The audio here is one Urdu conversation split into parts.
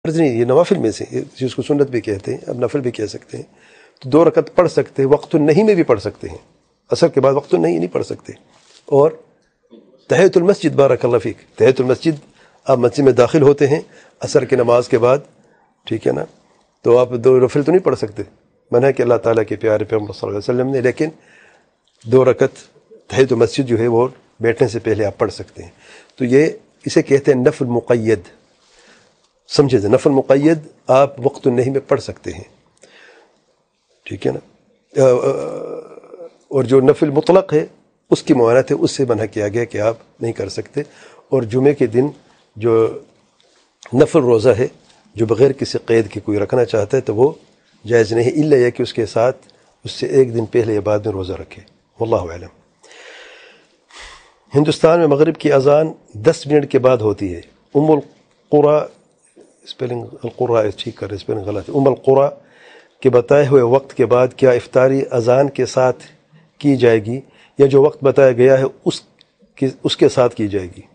فرض نہیں، یہ نوافل میں سے جس کو سنت بھی کہتے ہیں، اب نفل بھی کہہ سکتے ہیں، تو 2 رکعت پڑھ سکتے ہیں، وقت النہی میں بھی پڑھ سکتے ہیں، عصر کے بعد وقت النہی نہیں پڑھ سکتے. اور تحیۃ المسجد، بارک اللہ فیک، تحیۃ المسجد، آپ مسجد میں داخل ہوتے ہیں عصر کی نماز کے بعد، ٹھیک ہے نا، تو آپ 2 نفل تو نہیں پڑھ سکتے، منع ہے کہ اللہ تعالیٰ کے پیارے پیغمبر صلی اللہ علیہ وسلم نے، لیکن 2 رکعت تحیۃ المسجد جو ہے وہ بیٹھنے سے پہلے آپ پڑھ سکتے ہیں. تو یہ اسے کہتے ہیں نفل مقید. سمجھے جائے نفل مقید آپ وقت النہی میں پڑھ سکتے ہیں، ٹھیک ہے نا. اور جو نفل مطلق ہے اس کی موانعت ہے، اس سے منع کیا گیا کہ آپ نہیں کر سکتے. اور جمعے کے دن جو نفل روزہ ہے جو بغیر کسی قید کے کوئی رکھنا چاہتا ہے تو وہ جائز نہیں، الا یہ کہ اس کے ساتھ اس سے 1 دن پہلے یا بعد میں روزہ رکھے. واللہ اعلم. ہندوستان میں مغرب کی اذان 10 منٹ کے بعد ہوتی ہے. القرا، اسپیلنگ القرا ٹھیک کر رہے، اسپیلنگ غلط ہے. القرا کے بتائے ہوئے وقت کے بعد کیا افطاری اذان کے ساتھ کی جائے گی یا جو وقت بتایا گیا ہے اس کے ساتھ کی جائے گی؟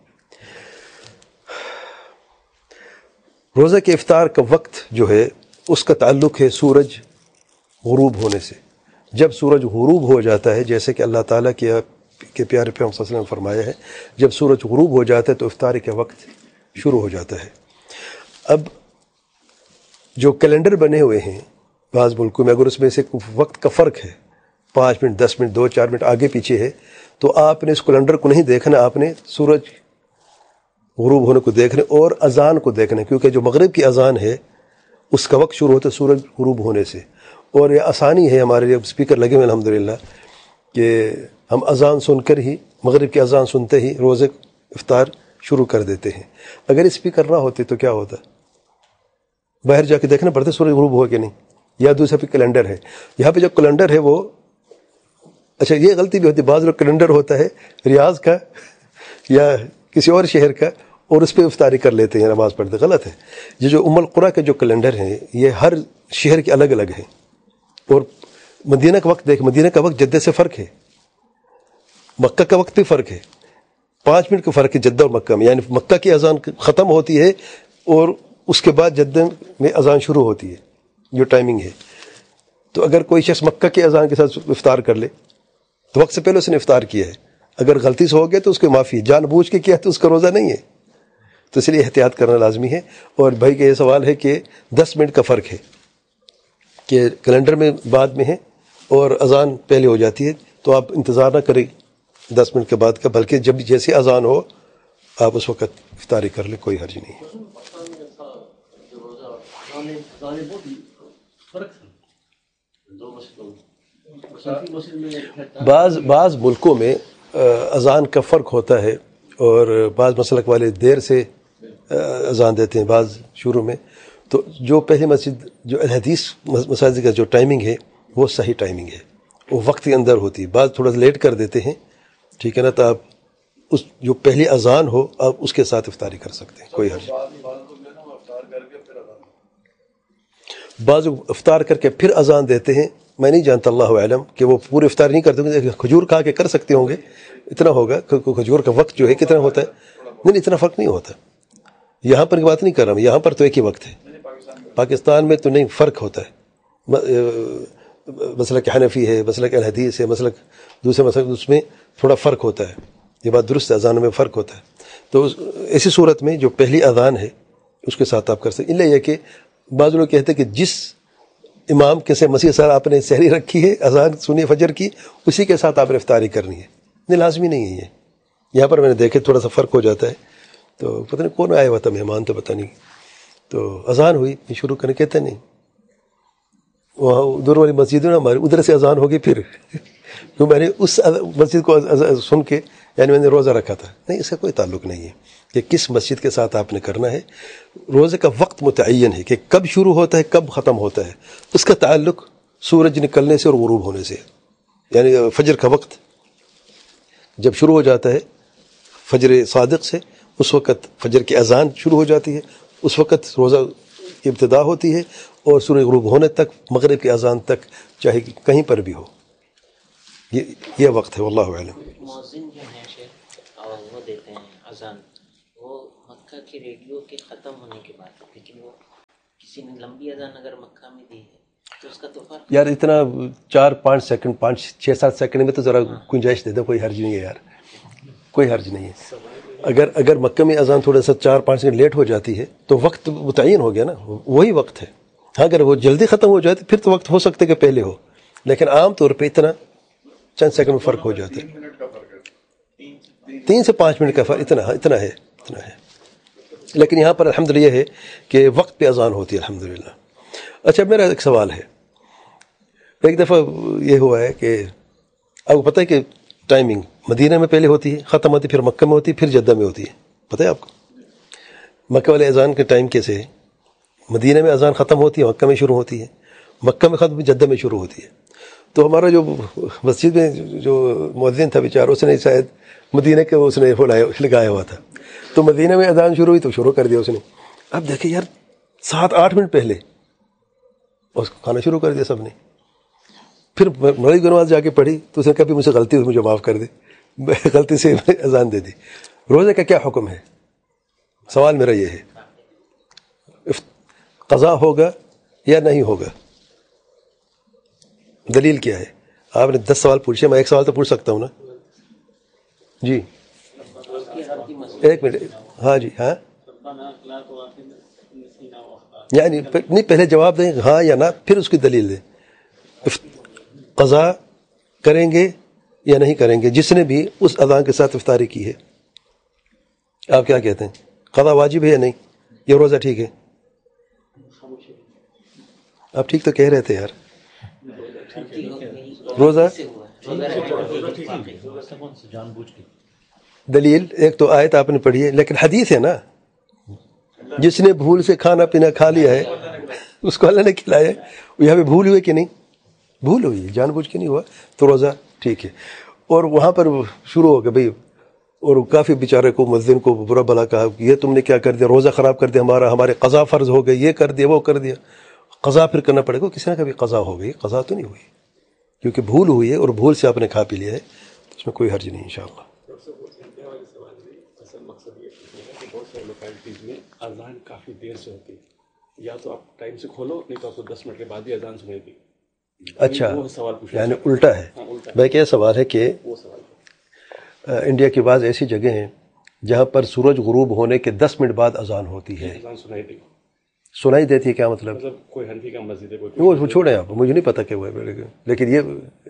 روزہ کے افطار کا وقت جو ہے اس کا تعلق ہے سورج غروب ہونے سے. جب سورج غروب ہو جاتا ہے، جیسے کہ اللہ تعالیٰ کے پیارے پیغمبر صلی اللہ علیہ وسلم نے فرمایا ہے، جب سورج غروب ہو جاتا ہے تو افطاری کا وقت شروع ہو جاتا ہے. اب جو کیلنڈر بنے ہوئے ہیں بعض ملکوں میں، اگر اس میں سے وقت کا فرق ہے 5 منٹ 10 منٹ 2-4 منٹ آگے پیچھے ہے، تو آپ نے اس کیلنڈر کو نہیں دیکھنا، آپ نے سورج غروب ہونے کو دیکھنا اور اذان کو دیکھنا، کیونکہ جو مغرب کی اذان ہے اس کا وقت شروع ہوتا ہے سورج غروب ہونے سے. اور یہ آسانی ہے ہمارے لیے، اسپیکر لگے ہوئے الحمدللہ، کہ ہم اذان سن کر ہی، مغرب کی اذان سنتے ہی روزے افطار شروع کر دیتے ہیں. اگر اسپیکر نہ ہوتے تو کیا ہوتا؟ باہر جا کے دیکھنا پڑتا سورج غروب ہو کہ نہیں. یا دوسرا پہ کیلنڈر ہے، یہاں پہ جو کیلنڈر ہے وہ، اچھا یہ غلطی بھی ہوتی ہے، بعض لوگ کیلنڈر ہوتا ہے ریاض کا یا کسی اور شہر کا اور اس پہ افطاری کر لیتے ہیں نماز پڑھتے. غلط ہے. یہ جو القرا کے جو کیلنڈر ہیں یہ ہر شہر کے الگ الگ ہیں. اور مدینہ کا وقت دیکھ، مدینہ کا وقت جدہ سے فرق ہے، مکہ کا وقت بھی فرق ہے، 5 منٹ کا فرق ہے جدہ اور مکہ میں. یعنی مکہ کی اذان ختم ہوتی ہے اور اس کے بعد جدہ میں اذان شروع ہوتی ہے، جو ٹائمنگ ہے. تو اگر کوئی شخص مکہ کی اذان کے ساتھ افطار کر لے تو وقت سے پہلے اس نے افطار کیا ہے، اگر غلطی سے ہو گیا تو اس کی معافی، جان بوجھ کے کیا تو اس کا روزہ نہیں ہے. تو اس لیے احتیاط کرنا لازمی ہے. اور بھائی کا یہ سوال ہے کہ 10 منٹ کا فرق ہے کہ کیلنڈر میں بعد میں ہے اور اذان پہلے ہو جاتی ہے، تو آپ انتظار نہ کریں 10 منٹ کے بعد کا، بلکہ جب جیسے اذان ہو آپ اس وقت افطاری کر لیں، کوئی حرج نہیں ہے. بعض ملکوں میں اذان کا فرق ہوتا ہے اور بعض مسلک والے دیر سے اذان دیتے ہیں، بعض شروع میں. تو جو پہلی مسجد، جو الحدیث مساجد کا جو ٹائمنگ ہے وہ صحیح ٹائمنگ ہے، وہ وقت کے اندر ہوتی ہے. بعض تھوڑا سا لیٹ کر دیتے ہیں، ٹھیک ہے نا، تو آپ اس جو پہلی اذان ہو آپ اس کے ساتھ افطاری کر سکتے ہیں، کوئی حرج نہیں. بعض افطار کر کے پھر اذان دیتے ہیں، میں نہیں جانتا، اللہ اعلم، کہ وہ پورے افطار نہیں کرتے ہوں گے، کھجور کھا کے کر سکتے ہوں گے، اتنا ہوگا. کھجور کا وقت جو ہے کتنا ہوتا ہے؟ نہیں اتنا فرق نہیں ہوتا. یہاں پر کی بات نہیں کر رہا ہوں، یہاں پر تو ایک ہی وقت ہے. پاکستان میں تو نہیں، فرق ہوتا ہے. مسلک حنفی ہے، مسلک الحدیث ہے، مسلک دوسرے مسلک، اس میں تھوڑا فرق ہوتا ہے. یہ بات درست ہے، اذان میں فرق ہوتا ہے. تو ایسی صورت میں جو پہلی اذان ہے اس کے ساتھ آپ کر سکتے. اللہ یہ کہ بعض لوگ کہتے ہیں کہ جس امام کے سے مسیح صاحب آپ نے سحری رکھی ہے، اذان سنی فجر کی، اسی کے ساتھ آپ نے افطاری کرنی ہے. نہیں، لازمی نہیں ہے یہ. یہاں پر میں نے دیکھے تھوڑا سا فرق ہو جاتا ہے. تو پتہ نہیں کون آیا ہوا تھا مہمان، تو پتہ نہیں، تو اذان ہوئی شروع کرنے، کہتے نہیں وہاں ادھر والی مسجد ہے نا ہماری، ادھر سے اذان ہوگی پھر تو میں نے اس مسجد کو سن کے یعنی میں نے روزہ رکھا تھا. نہیں، اس کا کوئی تعلق نہیں ہے کہ کس مسجد کے ساتھ آپ نے کرنا ہے. روزے کا وقت متعین ہے کہ کب شروع ہوتا ہے کب ختم ہوتا ہے. اس کا تعلق سورج نکلنے سے اور غروب ہونے سے، یعنی فجر کا وقت جب شروع ہو جاتا ہے فجر صادق سے، اس وقت فجر کی اذان شروع ہو جاتی ہے، اس وقت روزہ کی ابتدا ہوتی ہے، اور سورج غروب ہونے تک، مغرب کی اذان تک، چاہے کہیں پر بھی ہو، یہ وقت ہے. واللہ اعلم. مؤذن جو ہیں شیخ، اور وہ دیتے ہیں اذان، وہ مکہ کی ریڈیو کے ختم ہونے کے بعد، لیکن وہ کسی نے لمبی اذان اگر مکہ میں دی ہے تو اس کا تو فرق یار اتنا 4-5 سیکنڈ 5-6-7 سیکنڈ میں تو ذرا گنجائش دے دو، کوئی حرج نہیں ہے یار، کوئی حرج نہیں ہے۔ اگر مکہ میں اذان تھوڑا سا 4-5 سیکنڈ لیٹ ہو جاتی ہے تو وقت متعین ہو گیا نا، وہی وقت ہے۔ ہاں اگر وہ جلدی ختم ہو جاتی پھر تو وقت ہو سکتا ہے کہ پہلے ہو، لیکن عام طور پہ اتنا چند سیکنڈ میں فرق ہو جاتا ہے، 3 سے 5 منٹ کا فرق، اتنا ہے۔ لیکن یہاں پر الحمدللہ یہ ہے کہ وقت پہ اذان ہوتی ہے الحمدللہ۔ اچھا میرا ایک سوال ہے، ایک دفعہ یہ ہوا ہے کہ آپ کو پتہ ہے کہ ٹائمنگ مدینہ میں پہلے ہوتی ہے، ختم ہوتی ہے، پھر مکہ میں ہوتی ہے، پھر جدہ میں ہوتی ہے، پتہ ہے آپ کو؟ مکہ والے اذان کے ٹائم کیسے ہے؟ مدینہ میں اذان ختم ہوتی ہے، مکہ میں شروع ہوتی ہے، مکہ میں ختم جدہ میں شروع ہوتی ہے۔ تو ہمارا جو مسجد میں جو مؤذن تھا بیچارہ، اس نے شاید مدینہ کے اس نے لگایا ہوا تھا، تو مدینہ میں اذان شروع ہوئی تو شروع کر دیا اس نے۔ اب دیکھیں یار 7-8 منٹ پہلے اس کو کھانا شروع کر دیا سب نے۔ پھر مغرب کی نماز جا کے پڑھی تو اس نے کہا بھی مجھ سے غلطی ہوئی، مجھے معاف کر دے، غلطی سے اذان دے دی۔ روزے کا کیا حکم ہے؟ سوال میرا یہ ہے، قضا ہوگا یا نہیں ہوگا؟ دلیل کیا ہے؟ آپ نے 10 سوال پوچھے، میں ایک سوال تو پوچھ سکتا ہوں نا جی؟ ایک منٹ، ہاں جی، ہاں یعنی نہیں، پہلے جواب دیں ہاں یا نہ، پھر اس کی دلیل دیں۔ قضا کریں گے یا نہیں کریں گے جس نے بھی اس اذان کے ساتھ افطاری کی ہے؟ آپ کیا کہتے ہیں، قضا واجب ہے یا نہیں؟ یہ روزہ ٹھیک ہے؟ آپ ٹھیک تو کہہ رہے تھے یار، روزہ دلیل ایک تو آیت آپ نے پڑھی ہے، لیکن حدیث ہے نا، جس نے بھول سے کھانا پینا کھا لیا ہے اس کو اللہ نے کھلایا ہے، یہاں پہ بھول ہوئے کہ نہیں؟ بھول ہوئی ہے، جان بوجھ کے نہیں ہوا، تو روزہ ٹھیک ہے۔ اور وہاں پر شروع ہو گیا بھائی، اور کافی بیچارے کو مؤذن کو برا بلا کہا کہ یہ تم نے کیا کر دیا، روزہ خراب کر دیا ہمارے قضا فرض ہو گئی، یہ کر دیا وہ کر دیا، قضا پھر کرنا پڑے گا۔ کسی نے کبھی قضا ہو گئی، قضا تو نہیں ہوئی، کیونکہ بھول ہوئی ہے اور بھول سے آپ نے کھا پی لیا ہے، تو اس میں کوئی حرج نہیں انشاءاللہ۔ مقصد یہ ہے کہ بہت سارے لوکیلٹیز میں اذان کافی دیر سے ہوتی ہے، یا تو آپ ٹائم سے کھولو نہیں تو آپ کو 10 منٹ کے بعد ہی اذان سنائے گی۔ اچھا یعنی الٹا ہے۔ بھائی کیا سوال ہے کہ انڈیا کی بعض ایسی جگہ ہیں جہاں پر سورج غروب ہونے کے 10 منٹ بعد اذان ہوتی ہے، اذان سنائی دیتی ہے، کیا مطلب؟ کوئی حنفی کا مسجد ہے، وہ چھوڑیں آپ، مجھے نہیں پتا کہ وہ ہے، لیکن یہ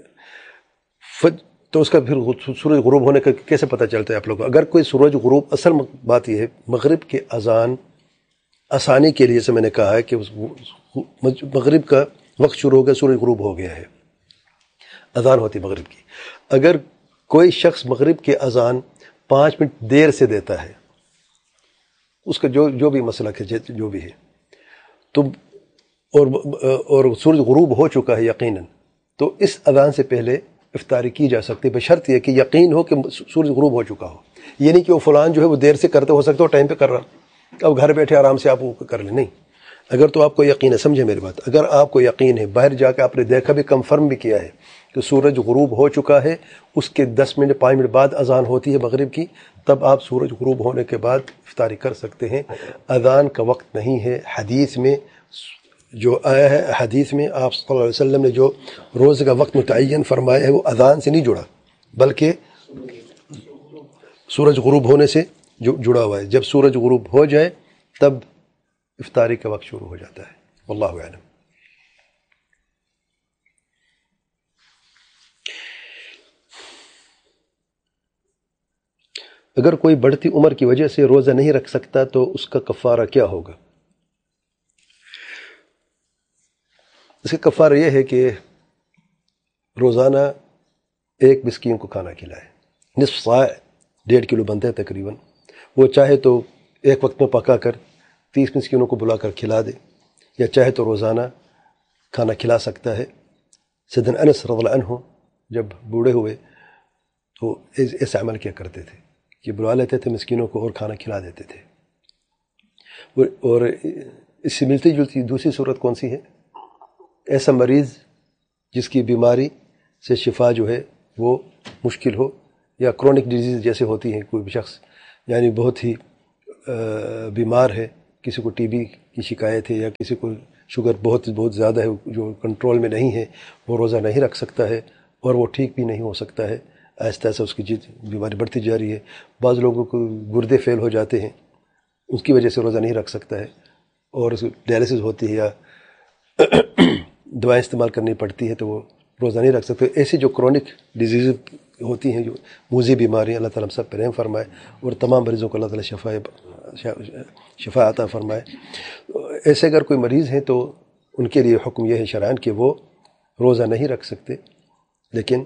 تو اس کا پھر سورج غروب ہونے کا کیسے پتہ چلتا ہے آپ لوگوں کو؟ اگر کوئی سورج غروب، اصل بات یہ ہے مغرب کے اذان آسانی کے لیے سے میں نے کہا ہے کہ مغرب کا وقت شروع ہو گیا، سورج غروب ہو گیا ہے، اذان ہوتی مغرب کی۔ اگر کوئی شخص مغرب کے اذان 5 منٹ دیر سے دیتا ہے، اس کا جو بھی مسلک ہے جو بھی ہے، تو اور سورج غروب ہو چکا ہے یقیناً، تو اس اذان سے پہلے افطاری کی جا سکتی ہے، بشرط یہ کہ یقین ہو کہ سورج غروب ہو چکا ہو۔ یہ نہیں کہ وہ فلان جو ہے وہ دیر سے کرتے، ہو سکتا ہے وہ ٹائم پہ کر رہا، اب گھر بیٹھے آرام سے آپ وہ کر لیں، نہیں۔ اگر تو آپ کو یقین ہے، سمجھے میری بات، اگر آپ کو یقین ہے، باہر جا کے آپ نے دیکھا بھی، کنفرم بھی کیا ہے کہ سورج غروب ہو چکا ہے، اس کے 10 منٹ 5 منٹ بعد اذان ہوتی ہے مغرب کی، تب آپ سورج غروب ہونے کے بعد افطاری کر سکتے ہیں۔ اذان کا وقت نہیں ہے، حدیث میں جو آیا ہے، حدیث میں آپ صلی اللہ علیہ وسلم نے جو روزے کا وقت متعین فرمایا ہے وہ اذان سے نہیں جڑا، بلکہ سورج غروب ہونے سے جڑا ہوا ہے۔ جب سورج غروب ہو جائے تب افطاری کا وقت شروع ہو جاتا ہے، واللہ اعلم۔ اگر کوئی بڑھتی عمر کی وجہ سے روزہ نہیں رکھ سکتا تو اس کا کفارہ کیا ہوگا؟ اس کا کفارہ یہ ہے کہ روزانہ 1 مسکین کو کھانا کھلائے، نصف صاع 1.5 کلو بنتا ہے تقریباً، وہ چاہے تو ایک وقت میں پکا کر 30 مسکینوں کو بلا کر کھلا دے، یا چاہے تو روزانہ کھانا کھلا سکتا ہے۔ سیدنا انس رضی اللہ عنہ جب بوڑھے ہوئے تو ایسا عمل کیا کرتے تھے کہ بلا لیتے تھے مسکینوں کو اور کھانا کھلا دیتے تھے۔ اور اس سے ملتی جلتی دوسری صورت کون سی ہے؟ ایسا مریض جس کی بیماری سے شفا جو ہے وہ مشکل ہو، یا کرونک ڈیزیز جیسے ہوتی ہیں، کوئی بھی شخص یعنی بہت ہی بیمار ہے کسی کو ٹی بی کی شکایت ہے یا کسی کو شوگر بہت زیادہ ہے جو کنٹرول میں نہیں ہے، وہ روزہ نہیں رکھ سکتا ہے اور وہ ٹھیک بھی نہیں ہو سکتا ہے، آہستہ آہستہ اس کی بیماری بڑھتی جا رہی ہے۔ بعض لوگوں کو گردے فیل ہو جاتے ہیں، اس کی وجہ سے روزہ نہیں رکھ سکتا ہے، اور اس ڈائلسس ہوتی ہے یا دوائیں استعمال کرنی پڑتی ہے تو وہ روزہ نہیں رکھ سکتے۔ ایسی جو کرونک ڈیزیز ہوتی ہیں، جو موذی بیماریاں، اللہ تعالیٰ ہم سب پر رحم فرمائے اور تمام مریضوں کو اللہ تعالیٰ شفا عطا فرمائے۔ ایسے اگر کوئی مریض ہیں تو ان کے لیے حکم یہ ہے شرعاً کہ وہ روزہ نہیں رکھ سکتے، لیکن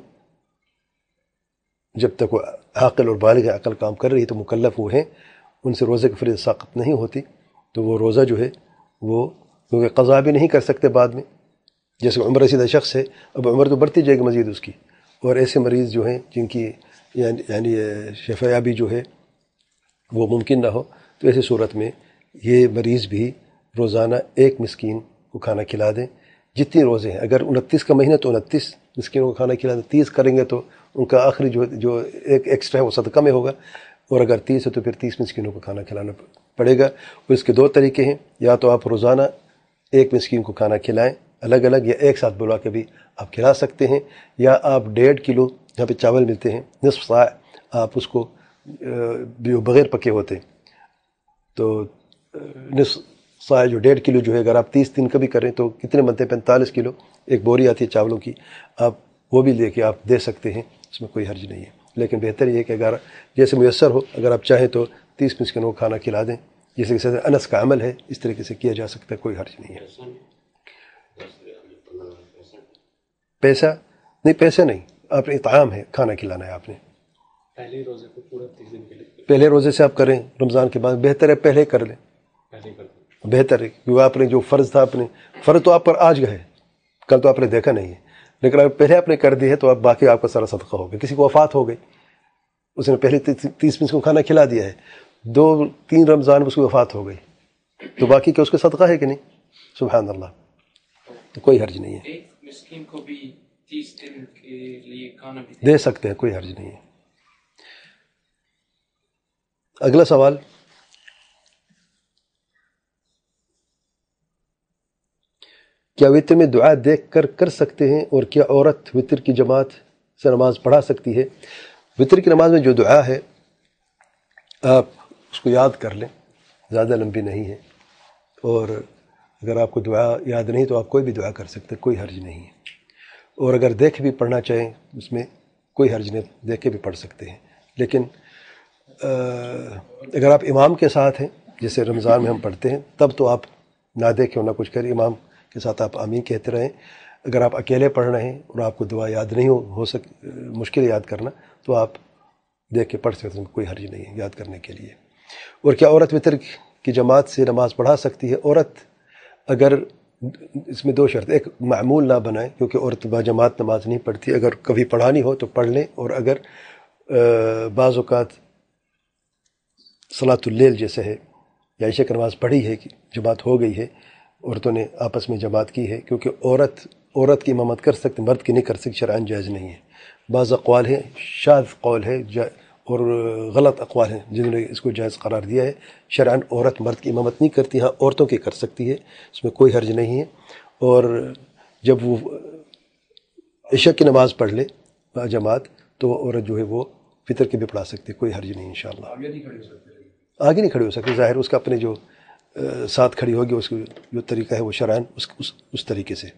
جب تک وہ عاقل اور بالغ عقل کام کر رہی ہے تو مکلف وہ ہیں، ان سے روزے کی فریضہ ساقط نہیں ہوتی، تو وہ روزہ جو ہے وہ کیونکہ قضا بھی نہیں کر سکتے بعد میں۔ جیسے عمر رسیدہ شخص ہے، اب عمر تو بڑھتی جائے گی مزید اس کی، اور ایسے مریض جو ہیں جن کی یعنی شفایابی جو ہے وہ ممکن نہ ہو، تو ایسی صورت میں یہ مریض بھی روزانہ ایک مسکین کو کھانا کھلا دیں جتنی روزے ہیں۔ اگر 29 کا مہینہ تو 29 مسکینوں کو کھانا کھلا دیں، 30 کریں گے تو ان کا آخری جو ایک ایکسٹرا ہے وہ صدقہ میں ہوگا، اور اگر 30 ہے تو پھر 30 مسکینوں کو کھانا کھلانا پڑے گا۔ اور اس کے دو طریقے ہیں، یا تو آپ روزانہ ایک مسکین کو کھانا کھلائیں الگ الگ، یا ایک ساتھ بلا کے بھی آپ کھلا سکتے ہیں، یا آپ 1.5 کلو جہاں پہ چاول ملتے ہیں، نصف صاع آپ اس کو بغیر پکے ہوتے تو نصف صاع جو 1.5 کلو جو ہے، اگر آپ 30 دن کا بھی کریں تو کتنے بنتے ہیں؟ 45 کلو ایک بوری آتی ہے چاولوں کی، آپ وہ بھی لے کے آپ دے سکتے ہیں، اس میں کوئی حرج نہیں ہے۔ لیکن بہتر یہ ہے کہ اگر جیسے میسر ہو، اگر آپ چاہیں تو 30 مسکینوں کو کھانا کھلا دیں، جیسے کہ انس کا عمل ہے، اس طریقے سے کیا جا سکتا ہے، کوئی حرج نہیں ہے۔ پیسہ نہیں، پیسہ نہیں، آپ نے اطعام ہے، کھانا کھلانا ہے آپ نے۔ پہلے روزے کو پورا 30 دن کے لیے پہلے روزے سے آپ کریں رمضان کے بعد، بہتر ہے پہلے کر لیں، پہلے کر دیں۔ بہتر ہے، کیونکہ آپ نے جو فرض تھا، فرض تو آپ پر آج گئے، کل تو آپ نے دیکھا نہیں ہے، لیکن اگر پہلے آپ نے کر دی ہے تو آپ باقی آپ کا سارا صدقہ ہو گیا۔ کسی کو وفات ہو گئی، اس نے پہلے 30 مسکین کو کھانا کھلا دیا ہے، 2-3 رمضان میں اس کی وفات ہو گئی، تو باقی کیا اس کا صدقہ ہے کہ نہیں؟ سبحان اللہ، تو کوئی حرج نہیں ہے، ایک مسکین کو بھی 30 دن کے لیے کھانا بھی دے سکتے ہیں، کوئی حرج نہیں ہے۔ اگلا سوال، کیا وتر میں دعا دیکھ کر سکتے ہیں، اور کیا عورت وتر کی جماعت سے نماز پڑھا سکتی ہے؟ وتر کی نماز میں جو دعا ہے آپ اس کو یاد کر لیں، زیادہ لمبی نہیں ہے، اور اگر آپ کو دعا یاد نہیں تو آپ کوئی بھی دعا کر سکتے، کوئی حرج نہیں ہے، اور اگر دیکھ بھی پڑھنا چاہیں اس میں کوئی حرج نہیں، دیکھ کے بھی پڑھ سکتے ہیں۔ لیکن اگر آپ امام کے ساتھ ہیں، جیسے رمضان میں ہم پڑھتے ہیں، تب تو آپ نہ دیکھیں نہ کچھ کریں، امام کے ساتھ آپ آمین کہتے رہیں۔ اگر آپ اکیلے پڑھ رہے ہیں اور آپ کو دعا یاد نہیں مشکل یاد کرنا، تو آپ دیکھ کے پڑھ سکتے ہیں، کوئی حرج نہیں ہے یاد کرنے کے لیے۔ اور کیا عورت وتر کی جماعت سے نماز پڑھا سکتی ہے؟ عورت اگر اس میں 2 شرط، ایک معمول نہ بنائے، کیونکہ عورت با جماعت نماز نہیں پڑھتی، اگر کبھی پڑھانی ہو تو پڑھ لیں، اور اگر بعض اوقات صلاۃ اللیل جیسے ہے یا عشاء کی نماز پڑھی ہے کہ جماعت ہو گئی ہے، عورتوں نے آپس میں جماعت کی ہے، کیونکہ عورت کی امامت کر سکتے، مرد کی نہیں کر سکتی، شرعاً جائز نہیں ہے۔ بعض اقوال ہیں، شاذ قول ہے اور غلط اقوال ہیں جنہوں نے اس کو جائز قرار دیا ہے، شرعاً عورت مرد کی امامت نہیں کرتی، ہاں عورتوں کی کر سکتی ہے، اس میں کوئی حرج نہیں ہے۔ اور جب وہ عشاء کی نماز پڑھ لے با جماعت تو وہ عورت جو ہے وہ فطر کی بھی پڑھا سکتی ہے، کوئی حرج نہیں انشاءاللہ۔ آگے نہیں کھڑی ہو سکتی، ظاہر اس کا اپنے جو ساتھ کھڑی ہوگی، اس کی جو طریقہ ہے وہ شرعاً اس طریقے سے۔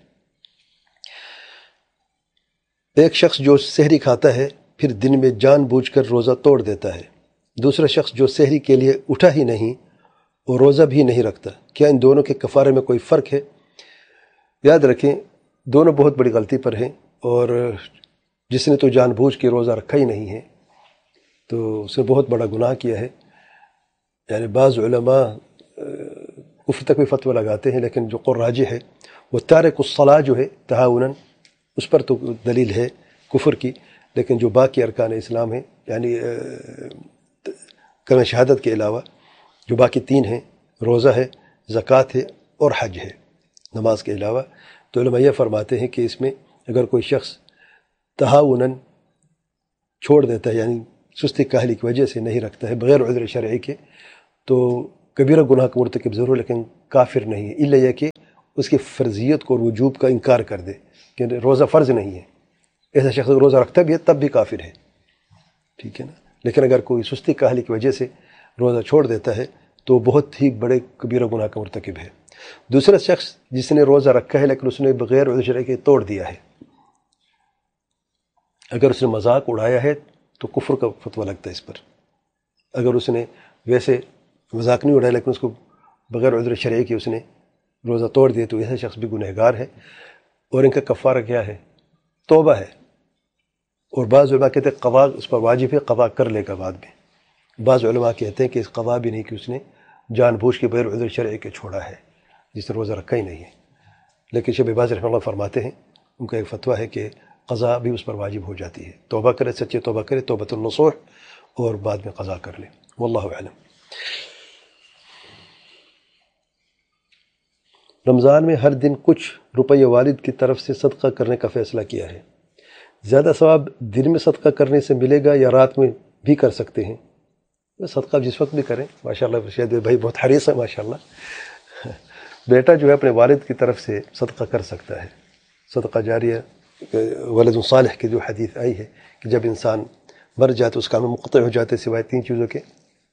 ایک شخص جو سحری کھاتا ہے پھر دن میں جان بوجھ کر روزہ توڑ دیتا ہے، دوسرا شخص جو سحری کے لیے اٹھا ہی نہیں اور روزہ بھی نہیں رکھتا، کیا ان دونوں کے کفارے میں کوئی فرق ہے؟ یاد رکھیں دونوں بہت بڑی غلطی پر ہیں، اور جس نے تو جان بوجھ کے روزہ رکھا ہی نہیں ہے تو اس نے بہت بڑا گناہ کیا ہے۔ یعنی بعض علماء کفر تک بھی فتویٰ لگاتے ہیں، لیکن جو قول راجح ہے وہ تارک الصلاۃ جو ہے تہاوناً، اس پر تو دلیل ہے کفر کی، لیکن جو باقی ارکان اسلام ہیں، یعنی کلمہ شہادت کے علاوہ جو باقی 3 ہیں، روزہ ہے، زکوٰۃ ہے اور حج ہے، نماز کے علاوہ، تو علماء یہ فرماتے ہیں کہ اس میں اگر کوئی شخص تہاوناً چھوڑ دیتا ہے، یعنی سستی کاہلی کی وجہ سے نہیں رکھتا ہے بغیر عذر شرعی کے، تو کبیرہ گناہ کا مرتکب ضرور لیکن کافر نہیں ہے، الا یہ کہ اس کی فرضیت کو اور وجوب کا انکار کر دے کہ روزہ فرض نہیں ہے. ایسا شخص روزہ رکھتا بھی ہے تب بھی کافر ہے، ٹھیک ہے نا. لیکن اگر کوئی سستی کاہلی کی وجہ سے روزہ چھوڑ دیتا ہے تو بہت ہی بڑے کبیرہ گناہ کا مرتکب ہے. دوسرا شخص جس نے روزہ رکھا ہے لیکن اس نے بغیر عذر شرعی کے توڑ دیا ہے، اگر اس نے مذاق اڑایا ہے تو کفر کا فتویٰ لگتا ہے اس پر. اگر اس نے ویسے مذاق نہیں اڑایا لیکن اس کو بغیر عذر شرعی کے اس نے روزہ توڑ دیا تو ایسا شخص بھی گنہگار ہے. اور ان کا کفارہ کیا ہے؟ توبہ ہے. اور بعض علماء کہتے ہیں قضا اس پر واجب ہے، قضا کر لے گا بعد میں. بعض علماء کہتے ہیں کہ اس قضا بھی نہیں کہ اس نے جان بوجھ کے بغیر عذر شرعی کے چھوڑا ہے جس نے روزہ رکھا ہی نہیں ہے. لیکن شیخ باز رحمہ اللہ فرماتے ہیں ان کا ایک فتویٰ ہے کہ قضا بھی اس پر واجب ہو جاتی ہے. توبہ کرے، سچے توبہ کرے، توبۃ النصوح، اور بعد میں قضا کر لے. واللہ اعلم. رمضان میں ہر دن کچھ روپیے والد کی طرف سے صدقہ کرنے کا فیصلہ کیا ہے. زیادہ ثواب دن میں صدقہ کرنے سے ملے گا یا رات میں بھی کر سکتے ہیں؟ صدقہ جس وقت بھی کریں. ماشاءاللہ رشید بھائی بہت حریص ہے ماشاءاللہ. بیٹا جو ہے اپنے والد کی طرف سے صدقہ کر سکتا ہے. صدقہ جاریہ ولد صالح کی جو حدیث آئی ہے کہ جب انسان مر جائے تو اس کا عمل منقطع ہو جاتے سوائے 3 چیزوں کے،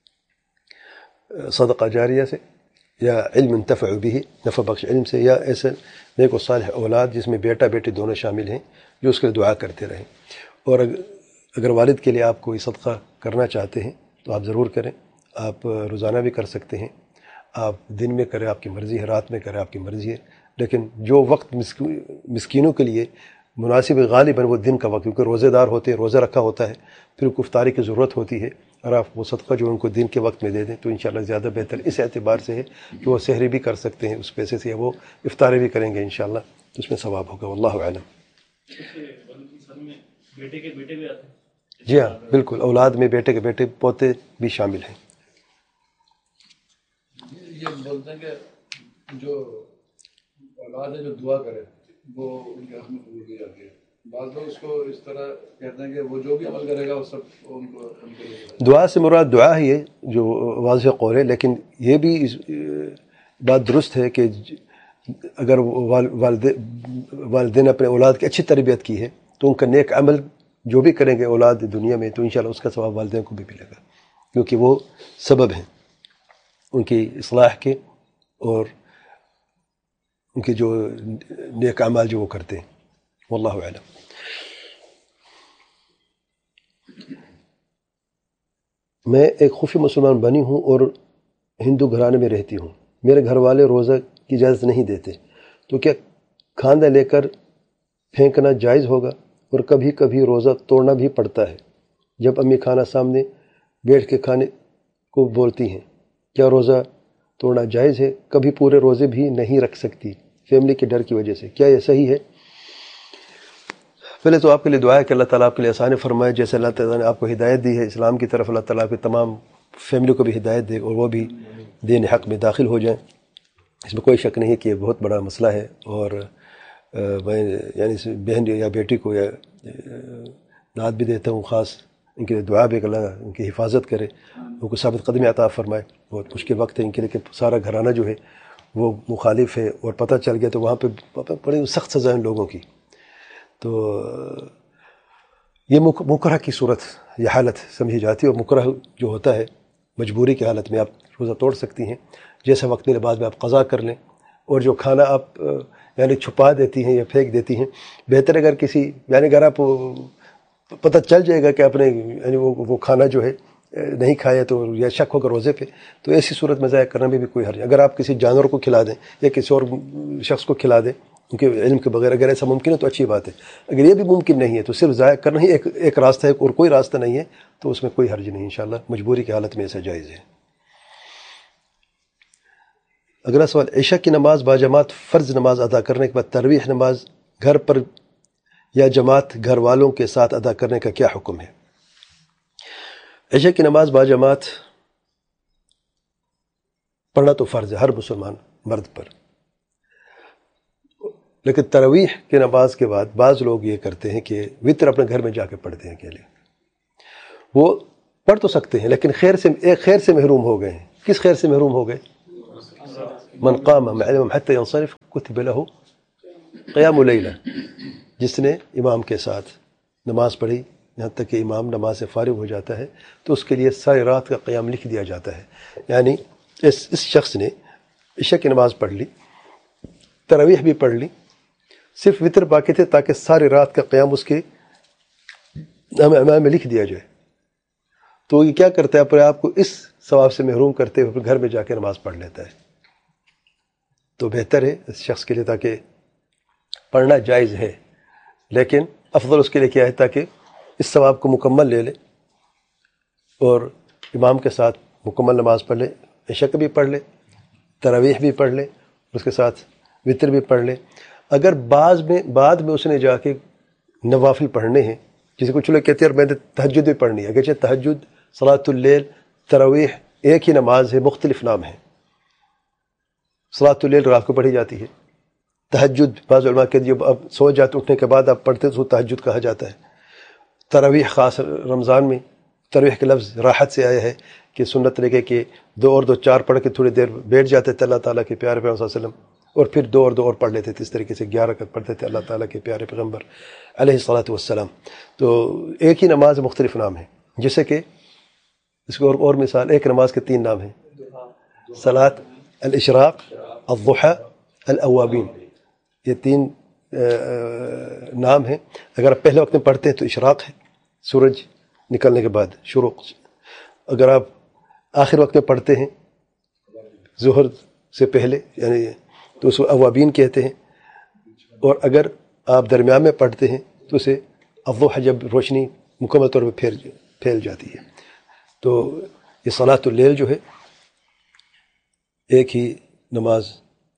صدقہ جاریہ سے، یا علم انتفع به، نفع بخش علم سے، یا ایسے نیک و صالح اولاد جس میں بیٹا بیٹی دونوں شامل ہیں جو اس کے لیے دعا کرتے رہیں. اور اگر والد کے لیے آپ کوئی صدقہ کرنا چاہتے ہیں تو آپ ضرور کریں. آپ روزانہ بھی کر سکتے ہیں، آپ دن میں کریں آپ کی مرضی ہے، رات میں کریں آپ کی مرضی ہے. لیکن جو وقت مسکینوں کے لیے مناسب غالباً وہ دن کا وقت، کیونکہ روزے دار ہوتے ہیں، روزہ رکھا ہوتا ہے، پھر ان کو افطاری کی ضرورت ہوتی ہے، اور آپ وہ صدقہ جو ان کو دن کے وقت میں دے دیں تو انشاءاللہ زیادہ بہتر اس اعتبار سے ہے کہ وہ سحری بھی کر سکتے ہیں اس پیسے سے، یا وہ افطاری بھی کریں گے انشاءاللہ تو اس میں ثواب ہوگا. واللہ اعلم. بیٹے کے بیٹے بھی آتے ہیں؟ جی ہاں بالکل، اولاد میں بیٹے کے بیٹے پوتے بھی شامل ہیں. یہ بولتے ہیں کہ جو اولاد ہے جو دعا کرے وہ ان کے حق میں قبول کی جاتی ہے. بعض لوگ اس کو اس طرح کہتے ہیں کہ وہ جو بھی عمل کرے گا وہ سب ان کے لیے دعا سے مراد دعا ہی ہے جو واضح قول ہے. لیکن یہ بھی بات درست ہے کہ اگر والدین اپنے اولاد کی اچھی تربیت کی ہے تو ان کا نیک عمل جو بھی کریں گے اولاد دنیا میں تو انشاءاللہ اس کا ثواب والدین کو بھی ملے گا، کیونکہ وہ سبب ہیں ان کی اصلاح کے اور ان کے جو نیک اعمال جو وہ کرتے ہیں. واللہ اعلم. میں ایک خفی مسلمان بنی ہوں اور ہندو گھرانے میں رہتی ہوں. میرے گھر والے روزہ کی اجازت نہیں دیتے، تو کیا کھانا لے کر پھینکنا جائز ہوگا؟ اور کبھی کبھی روزہ توڑنا بھی پڑتا ہے جب امی کھانا سامنے بیٹھ کے کھانے کو بولتی ہیں. کیا روزہ توڑنا جائز ہے؟ کبھی پورے روزے بھی نہیں رکھ سکتی فیملی کے ڈر کی وجہ سے، کیا یہ صحیح ہے؟ پہلے تو آپ کے لیے دعا ہے کہ اللہ تعالیٰ آپ کے لیے آسان فرمائے. جیسے اللہ تعالیٰ نے آپ کو ہدایت دی ہے اسلام کی طرف، اللہ تعالیٰ آپ کے تمام فیملی کو بھی ہدایت دے اور وہ بھی دین حق میں داخل ہو جائیں. اس میں کوئی شک نہیں کہ یہ بہت بڑا مسئلہ ہے. اور میں یعنی بہن یا بیٹی کو یا داد بھی دیتا ہوں، خاص ان کے لیے دعا بھی کہ اللہ ان کی حفاظت کرے، ان کو ثابت قدمی عطا فرمائے. بہت مشکل وقت ہے ان کے لیے کہ سارا گھرانہ جو ہے وہ مخالف ہے اور پتہ چل گیا تو وہاں پہ بڑی سخت سزا ان لوگوں کی. تو یہ مکرہ کی صورت یہ حالت سمجھی جاتی ہے. اور مکرہ جو ہوتا ہے مجبوری کی حالت میں آپ روزہ توڑ سکتی ہیں، جیسا وقت ملے بعد میں آپ قضا کر لیں. اور جو کھانا آپ یعنی چھپا دیتی ہیں یا پھینک دیتی ہیں، بہتر اگر کسی یعنی اگر آپ پتہ چل جائے گا کہ آپ نے یعنی وہ کھانا جو ہے نہیں کھایا تو یا شک ہوگا روزے پہ، تو ایسی صورت میں ضائع کرنے میں بھی کوئی حرج. اگر آپ کسی جانور کو کھلا دیں یا کسی اور شخص کو کھلا دیں ان کے علم کے بغیر، اگر ایسا ممکن ہے تو اچھی بات ہے. اگر یہ بھی ممکن نہیں ہے تو صرف ضائع کرنا ہی ایک راستہ ہے اور کوئی راستہ نہیں ہے تو اس میں کوئی حرج نہیں انشاءاللہ. مجبوری کی حالت میں ایسا جائز ہے. اگلا سوال، عشاء کی نماز باجماعت فرض نماز ادا کرنے کے بعد تراویح نماز گھر پر یا جماعت گھر والوں کے ساتھ ادا کرنے کا کیا حکم ہے؟ عشاء کی نماز باجماعت پڑھنا تو فرض ہے ہر مسلمان مرد پر، لیکن تراویح کی نماز کے بعد بعض لوگ یہ کرتے ہیں کہ وطر اپنے گھر میں جا کے پڑھتے ہیں اکیلے. وہ پڑھ تو سکتے ہیں لیکن خیر سے محروم ہو گئے ہیں. کس خیر سے محروم ہو گئے؟ من قام معلم حتى ينصرف كتب له قیام لیلہ، جس نے امام کے ساتھ نماز پڑھی یہاں تک کہ امام نماز سے فارغ ہو جاتا ہے تو اس کے لیے ساری رات کا قیام لکھ دیا جاتا ہے. یعنی اس شخص نے عشاء کی نماز پڑھ لی، تراویح بھی پڑھ لی، صرف وتر باقی تھے تاکہ ساری رات کا قیام اس کے امام میں لکھ دیا جائے. تو یہ کیا کرتا ہے؟ اپنے آپ کو اس ثواب سے محروم کرتے ہوئے گھر میں جا کے نماز پڑھ لیتا ہے. تو بہتر ہے اس شخص کے لیے، تاکہ پڑھنا جائز ہے لیکن افضل اس کے لیے کیا ہے تاکہ اس ثواب کو مکمل لے لے اور امام کے ساتھ مکمل نماز پڑھ لے، عشاء بھی پڑھ لے، تراویح بھی پڑھ لے، اس کے ساتھ وطر بھی پڑھ لے. اگر بعد میں اس نے جا کے نوافل پڑھنے ہیں، جسے کچھ لوگ کہتے ہیں میں نے تہجد بھی پڑھنی ہے، اگرچہ تہجد، صلاۃ اللیل، تراویح ایک ہی نماز ہے، مختلف نام ہیں. صلاۃ اللیل رات کو پڑھی جاتی ہے، تہجد بعض علماء کے جب اب سو جاتے اٹھنے کے بعد آپ پڑھتے تو تہجد کہا جاتا ہے. تراویح خاص رمضان میں تراویح کے لفظ راحت سے آیا ہے کہ سنت لگے کہ 2 اور 2 4 پڑھ کے تھوڑی دیر بیٹھ جاتے تھے اللہ تعالیٰ کے پیارے پیغمبر صلی اللہ علیہ وسلم، اور پھر 2 اور 2 اور پڑھ لیتے تھے. اس طریقے سے 11 رکعت پڑھتے تھے اللہ تعالیٰ کے پیارے پیغمبر علیہ الصلاۃ والسلام. تو ایک ہی نماز مختلف نام ہیں، جیسے کہ اس کو اور مثال، ایک نماز کے 3 نام ہیں: صلاۃ الاشراق، الضحیٰ، الاوابین. یہ 3 نام ہیں. اگر آپ پہلے وقت میں پڑھتے ہیں تو اشراق ہے، سورج نکلنے کے بعد شروق. اگر آپ آخر وقت میں پڑھتے ہیں ظہر سے پہلے یعنی تو اس کو اوابین کہتے ہیں. اور اگر آپ درمیان میں پڑھتے ہیں تو اسے الضحیٰ، جب روشنی مکمل طور پہ پھیل جاتی ہے. تو یہ صلاۃ اللیل جو ہے ایک ہی نماز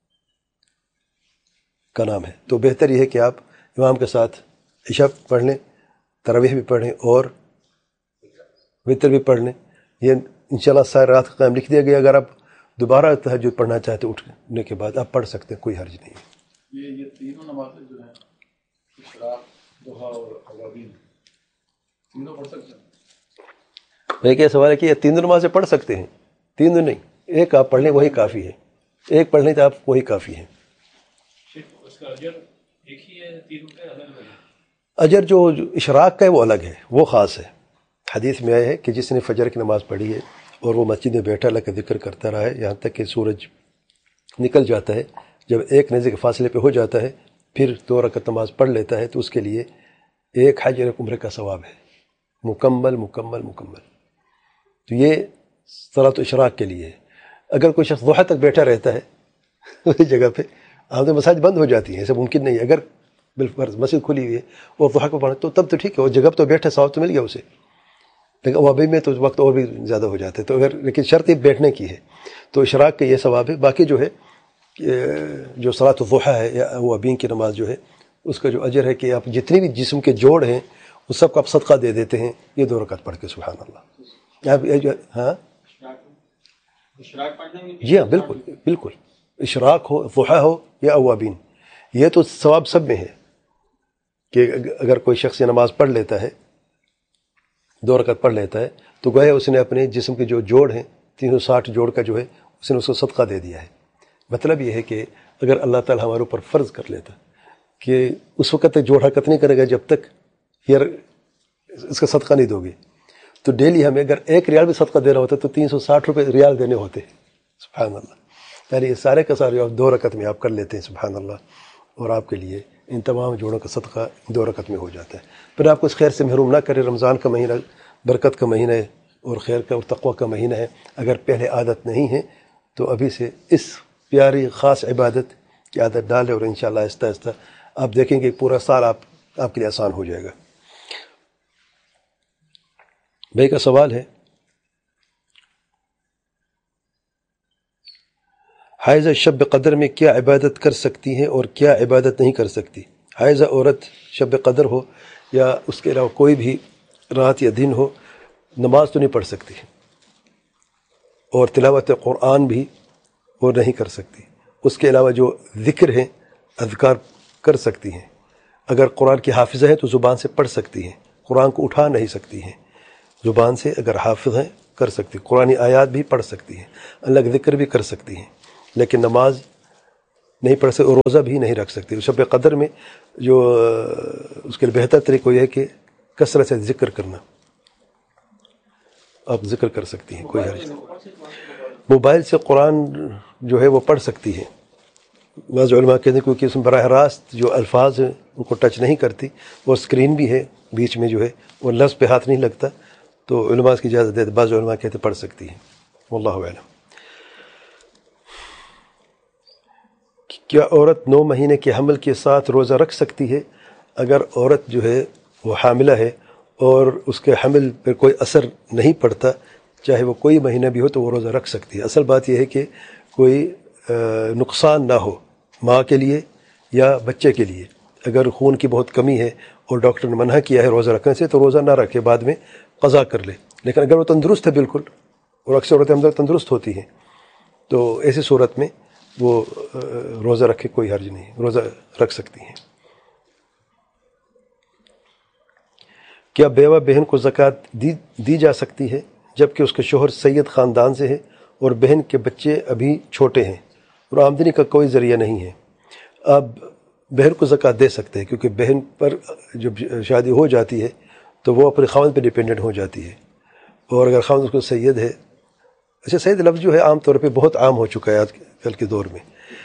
کا نام ہے. تو بہتر یہ ہے کہ آپ امام کے ساتھ عشاء پڑھ لیں، تراویح بھی پڑھ لیں اور وتر بھی پڑھ لیں. یہ انشاءاللہ ساری رات کا قیام لکھ دیا گیا. اگر آپ دوبارہ تہجد پڑھنا چاہتے اٹھنے کے بعد آپ پڑھ سکتے ہیں، کوئی حرج نہیں ہے. یہ تینوں نمازیں جو ہیں، اشراق، ضحیٰ اور اوابین، تینوں پڑھ سکتے ہیں؟ میں کیا سوال ہے کہ یہ 3 نمازیں پڑھ سکتے ہیں؟ 3 نہیں، ایک آپ پڑھ لیں وہی کافی ہے. ایک پڑھ لیں تو آپ وہی کافی ہے. اس کا اجر ایک ہی ہے، تینوں کا الگ الگ ہے؟ اجر جو اشراق کا ہے وہ الگ ہے، وہ خاص ہے. حدیث میں آیا ہے کہ جس نے فجر کی نماز پڑھی ہے اور وہ مسجد میں بیٹھا اللہ کا ذکر کرتا رہا ہے یہاں تک کہ سورج نکل جاتا ہے، جب ایک نیزے کے فاصلے پہ ہو جاتا ہے پھر 2 رکعت نماز پڑھ لیتا ہے تو اس کے لیے 1 حج اور 1 عمرے کا ثواب ہے، مکمل. تو یہ صلاۃ اشراق کے لیے ہے. اگر کوئی شخص ضحیٰ تک بیٹھا رہتا ہے اسی جگہ پہ، عام طور مساجد بند ہو جاتی ہیں، ایسا ممکن نہیں ہے. اگر بالفرض مسجد کھلی ہوئی ہے اور ضحیٰ کو پڑھے تو تب تو ٹھیک ہے، وہ جگہ پہ تو بیٹھا، ثواب تو مل گیا اسے. لیکن اوابین میں تو وقت اور بھی زیادہ ہو جاتا ہے. تو اگر لیکن شرط یہ بیٹھنے کی ہے تو اشراق کا یہ ثواب ہے. باقی جو ہے جو صلاۃ الضحیٰ ہے یا اوابین کی نماز جو ہے اس کا جو اجر ہے کہ آپ جتنی بھی جسم کے جوڑ ہیں اس سب کو آپ صدقہ دے دیتے ہیں یہ 2 رکعت پڑھ کے. سبحان اللہ. ہاں جی ہاں، بالکل. اشراق ہو، ضحیٰ ہو یا اوابین، یہ تو ثواب سب میں ہے کہ اگر کوئی شخص یہ نماز پڑھ لیتا ہے، 2 رکعت پڑھ لیتا ہے تو گویا اس نے اپنے جسم کے جو جوڑ ہیں 360 جوڑ کا جو ہے اس نے اس کو صدقہ دے دیا ہے. مطلب یہ ہے کہ اگر اللہ تعالیٰ ہمارے اوپر فرض کر لیتا کہ اس وقت تک جوڑ حرکت نہیں کرے گا جب تک یہ اس کا صدقہ نہیں دو گے، تو ڈیلی ہمیں اگر 1 ریال بھی صدقہ دینا ہوتا تو 360 روپے ریال دینے ہوتے. سبحان اللہ. یعنی یہ سارے کا سارے آپ 2 رکعت میں آپ کر لیتے ہیں. سبحان اللہ. اور آپ کے لیے ان تمام جوڑوں کا صدقہ 2 رکعت میں ہو جاتا ہے. پھر آپ کو اس خیر سے محروم نہ کرے. رمضان کا مہینہ برکت کا مہینہ ہے اور خیر کا اور تقوی کا مہینہ ہے. اگر پہلے عادت نہیں ہے تو ابھی سے اس پیاری خاص عبادت کی عادت ڈالے اور انشاءاللہ آہستہ آہستہ آپ دیکھیں گے پورا سال آپ کے لیے آسان ہو جائے گا. بھائی کا سوال ہے، حائضہ شب قدر میں کیا عبادت کر سکتی ہیں اور کیا عبادت نہیں کر سکتی؟ حائضہ عورت شب قدر ہو یا اس کے علاوہ کوئی بھی رات یا دن ہو، نماز تو نہیں پڑھ سکتی اور تلاوت قرآن بھی وہ نہیں کر سکتی. اس کے علاوہ جو ذکر ہیں، اذکار کر سکتی ہیں. اگر قرآن کی حافظہ ہے تو زبان سے پڑھ سکتی ہیں، قرآن کو اٹھا نہیں سکتی ہیں. زبان سے اگر حافظ ہیں کر سکتی ہیں، قرآنی آیات بھی پڑھ سکتی ہیں، اللہ کا ذکر بھی کر سکتی ہیں، لیکن نماز نہیں پڑھ سکتی اور روزہ بھی نہیں رکھ سکتی. شب قدر میں جو اس کے لیے بہتر طریقہ یہ ہے کہ کثرت سے ذکر کرنا. آپ ذکر کر سکتی ہیں، کوئی حرج نہیں. موبائل سے قرآن جو ہے وہ پڑھ سکتی ہے. بعض علماء کہتے ہیں کیونکہ اس میں براہ راست جو الفاظ ہیں ان کو ٹچ نہیں کرتی، وہ اسکرین بھی ہے بیچ میں جو ہے وہ لفظ پہ ہاتھ نہیں لگتا، تو علماء اس کی اجازت دیتے. بعض علماء کہتے ہیں پڑھ سکتی ہیں. واللہ اعلم. کیا عورت 9 مہینے کے حمل کے ساتھ روزہ رکھ سکتی ہے؟ اگر عورت جو ہے وہ حاملہ ہے اور اس کے حمل پر کوئی اثر نہیں پڑتا، چاہے وہ کوئی مہینہ بھی ہو، تو وہ روزہ رکھ سکتی ہے. اصل بات یہ ہے کہ کوئی نقصان نہ ہو ماں کے لیے یا بچے کے لیے. اگر خون کی بہت کمی ہے اور ڈاکٹر نے منع کیا ہے روزہ رکھنے سے، تو روزہ نہ رکھے، بعد میں قضا کر لے. لیکن اگر وہ تندرست ہے بالکل، اور اکثر عورتیں اندر تندرست ہوتی ہیں، تو ایسی صورت میں وہ روزہ رکھے، کوئی حرج نہیں، روزہ رکھ سکتی ہیں. کیا بیوہ بہن کو زکوٰۃ دی جا سکتی ہے جبکہ اس کے شوہر سید خاندان سے ہے اور بہن کے بچے ابھی چھوٹے ہیں اور آمدنی کا کوئی ذریعہ نہیں ہے؟ اب بہن کو زکوٰۃ دے سکتے ہیں، کیونکہ بہن پر جب شادی ہو جاتی ہے تو وہ اپنے خاوند پہ ڈیپینڈنٹ ہو جاتی ہے. اور اگر خاوند اس کو سید ہے، اچھا سید لفظ جو ہے عام طور پہ بہت عام ہو چکا ہے آج کل کے دور میں.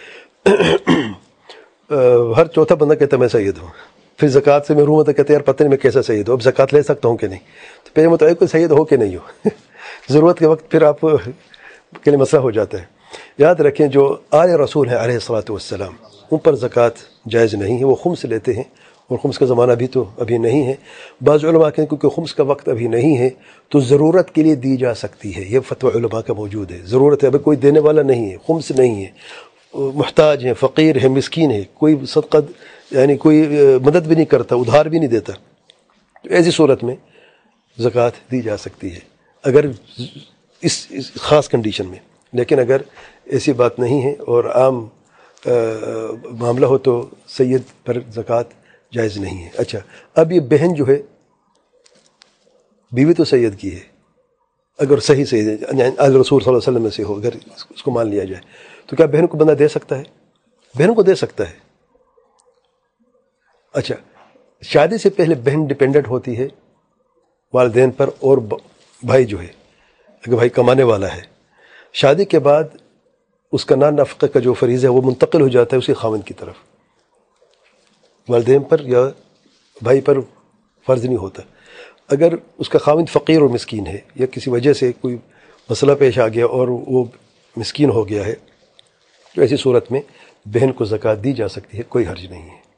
ہر چوتھا بندہ کہتا ہے میں سید ہوں، پھر زکوٰۃ سے محروم ہوتا کہتے ہیں یار پتہ نہیں میں کیسا سید ہوں، اب زکوٰۃ لے سکتا ہوں کہ نہیں. تو پہلے متعلق کوئی سید ہو کہ نہیں ہو. ضرورت کے وقت پھر آپ کے لیے مسئلہ ہو جاتا ہے. یاد رکھیں جو آل رسول ہیں علیہ الصلاۃ والسلام، ان پر زکوٰۃ جائز نہیں ہے، وہ خمس لیتے ہیں، اور خمس کا زمانہ بھی تو ابھی نہیں ہے. بعض علماء کہتے ہیں کیونکہ خمس کا وقت ابھی نہیں ہے تو ضرورت کے لیے دی جا سکتی ہے. یہ فتویٰ علماء کا موجود ہے. ضرورت ہے، ابھی کوئی دینے والا نہیں ہے، خمس نہیں ہے، محتاج ہیں، فقیر ہے، مسکین ہے، کوئی صدقہ یعنی کوئی مدد بھی نہیں کرتا، ادھار بھی نہیں دیتا، تو ایسی صورت میں زکوٰۃ دی جا سکتی ہے اگر اس خاص کنڈیشن میں. لیکن اگر ایسی بات نہیں ہے اور عام معاملہ ہو تو سید پر زکوٰۃ جائز نہیں ہے. اچھا، اب یہ بہن جو ہے بیوی تو سید کی ہے، اگر صحیح سید ہے آل رسول صلی اللہ علیہ وسلم میں سے ہو، اگر اس کو مان لیا جائے تو کیا بہن کو بندہ دے سکتا ہے؟ بہن کو دے سکتا ہے. اچھا، شادی سے پہلے بہن ڈیپینڈنٹ ہوتی ہے والدین پر، اور بھائی جو ہے اگر بھائی کمانے والا ہے، شادی کے بعد اس کا نان نفقہ کا جو فریضہ ہے وہ منتقل ہو جاتا ہے اسی خاوند کی طرف. والدین پر یا بھائی پر فرض نہیں ہوتا. اگر اس کا خاوند فقیر اور مسکین ہے یا کسی وجہ سے کوئی مسئلہ پیش آ گیا اور وہ مسکین ہو گیا ہے، تو ایسی صورت میں بہن کو زکوٰۃ دی جا سکتی ہے، کوئی حرج نہیں ہے.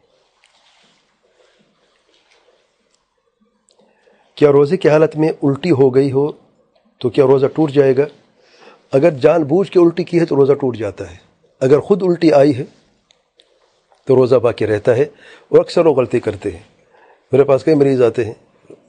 کیا روزے کی حالت میں الٹی ہو گئی ہو تو کیا روزہ ٹوٹ جائے گا؟ اگر جان بوجھ کے الٹی کی ہے تو روزہ ٹوٹ جاتا ہے. اگر خود الٹی آئی ہے تو روزہ باقی رہتا ہے، اور اکثر وہ غلطی کرتے ہیں. میرے پاس کئی مریض آتے ہیں،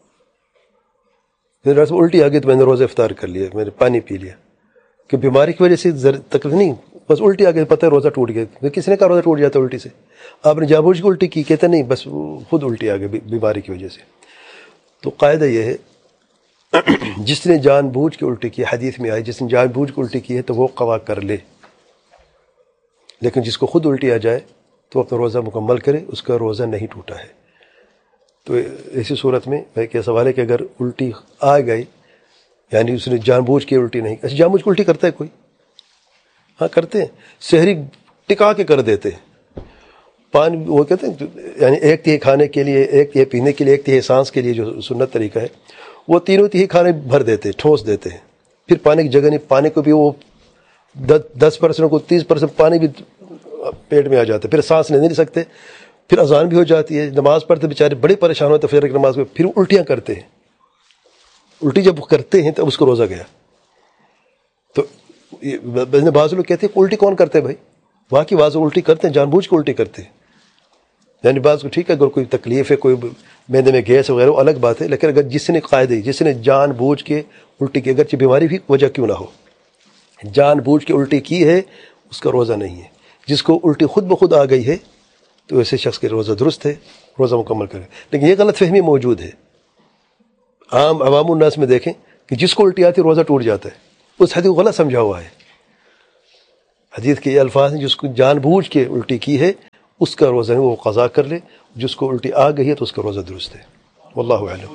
میرے پاس الٹی آ گئی تو میں نے روزہ افطار کر لیا، میں نے پانی پی لیا، کہ بیماری کی وجہ سے تکلیف نہیں، بس الٹی آ گئی، پتہ ہے روزہ ٹوٹ گیا. کسی نے کہا روزہ ٹوٹ جاتا ہے الٹی سے؟ آپ نے جان بوجھ کے الٹی کی؟ کہتے نہیں، بس خود الٹی آ گئی بیماری کی وجہ سے. تو قاعدہ یہ ہے جس نے جان بوجھ کے الٹی کی، حدیث میں آئی جس نے جان بوجھ کے الٹی کی ہے تو وہ قضا کر لے. لیکن جس کو خود الٹی آ جائے تو اپنا روزہ مکمل کرے، اس کا روزہ نہیں ٹوٹا ہے. تو ایسی صورت میں بھائی کیا سوال ہے کہ اگر الٹی آ گئی، یعنی اس نے جان بوجھ کے الٹی نہیں، ایسے جان بوجھ کے الٹی کرتا ہے کوئی؟ ہاں کرتے ہیں، سحری ٹکا کے کر دیتے ہیں. پانی وہ کہتے ہیں یعنی 1/3 کھانے کے لیے، 1/3 پینے کے لیے، 1/3 سانس کے لیے جو سنت طریقہ ہے، وہ 3/3 کھانے بھر دیتے ہیں، ٹھوس دیتے ہیں. پھر پانی کی جگہ نہیں، پانی کو بھی وہ 10% کو 30% پانی بھی پیٹ میں آ جاتا ہے، پھر سانس نہیں سکتے، پھر اذان بھی ہو جاتی ہے، نماز پڑھتے بیچارے بڑے پریشان ہوتے فجر کی نماز میں، پھر الٹیاں کرتے ہیں. الٹی جب کرتے ہیں تب اس کو روزہ گیا. تو بعض لوگ کہتے ہیں الٹی کون کرتے ہیں؟ بھائی واقعی بعض الٹی کرتے ہیں، جان بوجھ کے الٹی کرتے ہیں. یعنی بعض کو ٹھیک ہے اگر کوئی تکلیف ہے، کوئی معدے میں گیس وغیرہ، وہ الگ بات ہے، لیکن اگر جس نے قاعدے، جس نے جان بوجھ کے الٹی کی، اگرچہ بیماری بھی وجہ کیوں نہ ہو، جان بوجھ کے الٹی کی ہے، اس کا روزہ نہیں ہے. جس کو الٹی خود بخود آ گئی ہے تو ایسے شخص کے روزہ درست ہے، روزہ مکمل کرے. لیکن یہ غلط فہمی موجود ہے. عام عوام الناس میں دیکھیں کہ جس کو الٹی آتی ہے روزہ ٹوٹ جاتا ہے، اس حدیث کو غلط سمجھا ہوا ہے. حدیث کے یہ الفاظ ہیں، جس کو جان بوجھ کے الٹی کی ہے اس کا روزہ ہے وہ قضا کر لے، جس کو الٹی آ گئی ہے تو اس کا روزہ درست ہے. واللہ اعلم.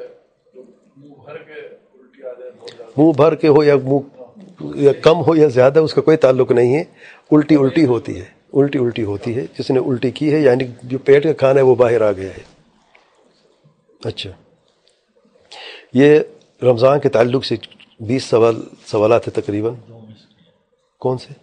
منہ بھر کے ہو یا منہ یا کم ہو یا زیادہ، اس کا کوئی تعلق نہیں ہے. الٹی الٹی ہوتی ہے، الٹی الٹی ہوتی ہے. جس نے الٹی کی ہے یعنی جو پیٹ کا کھانا ہے وہ باہر آ گیا ہے. اچھا، یہ رمضان کے تعلق سے 20 سوالات ہیں تقریباً. کون سے؟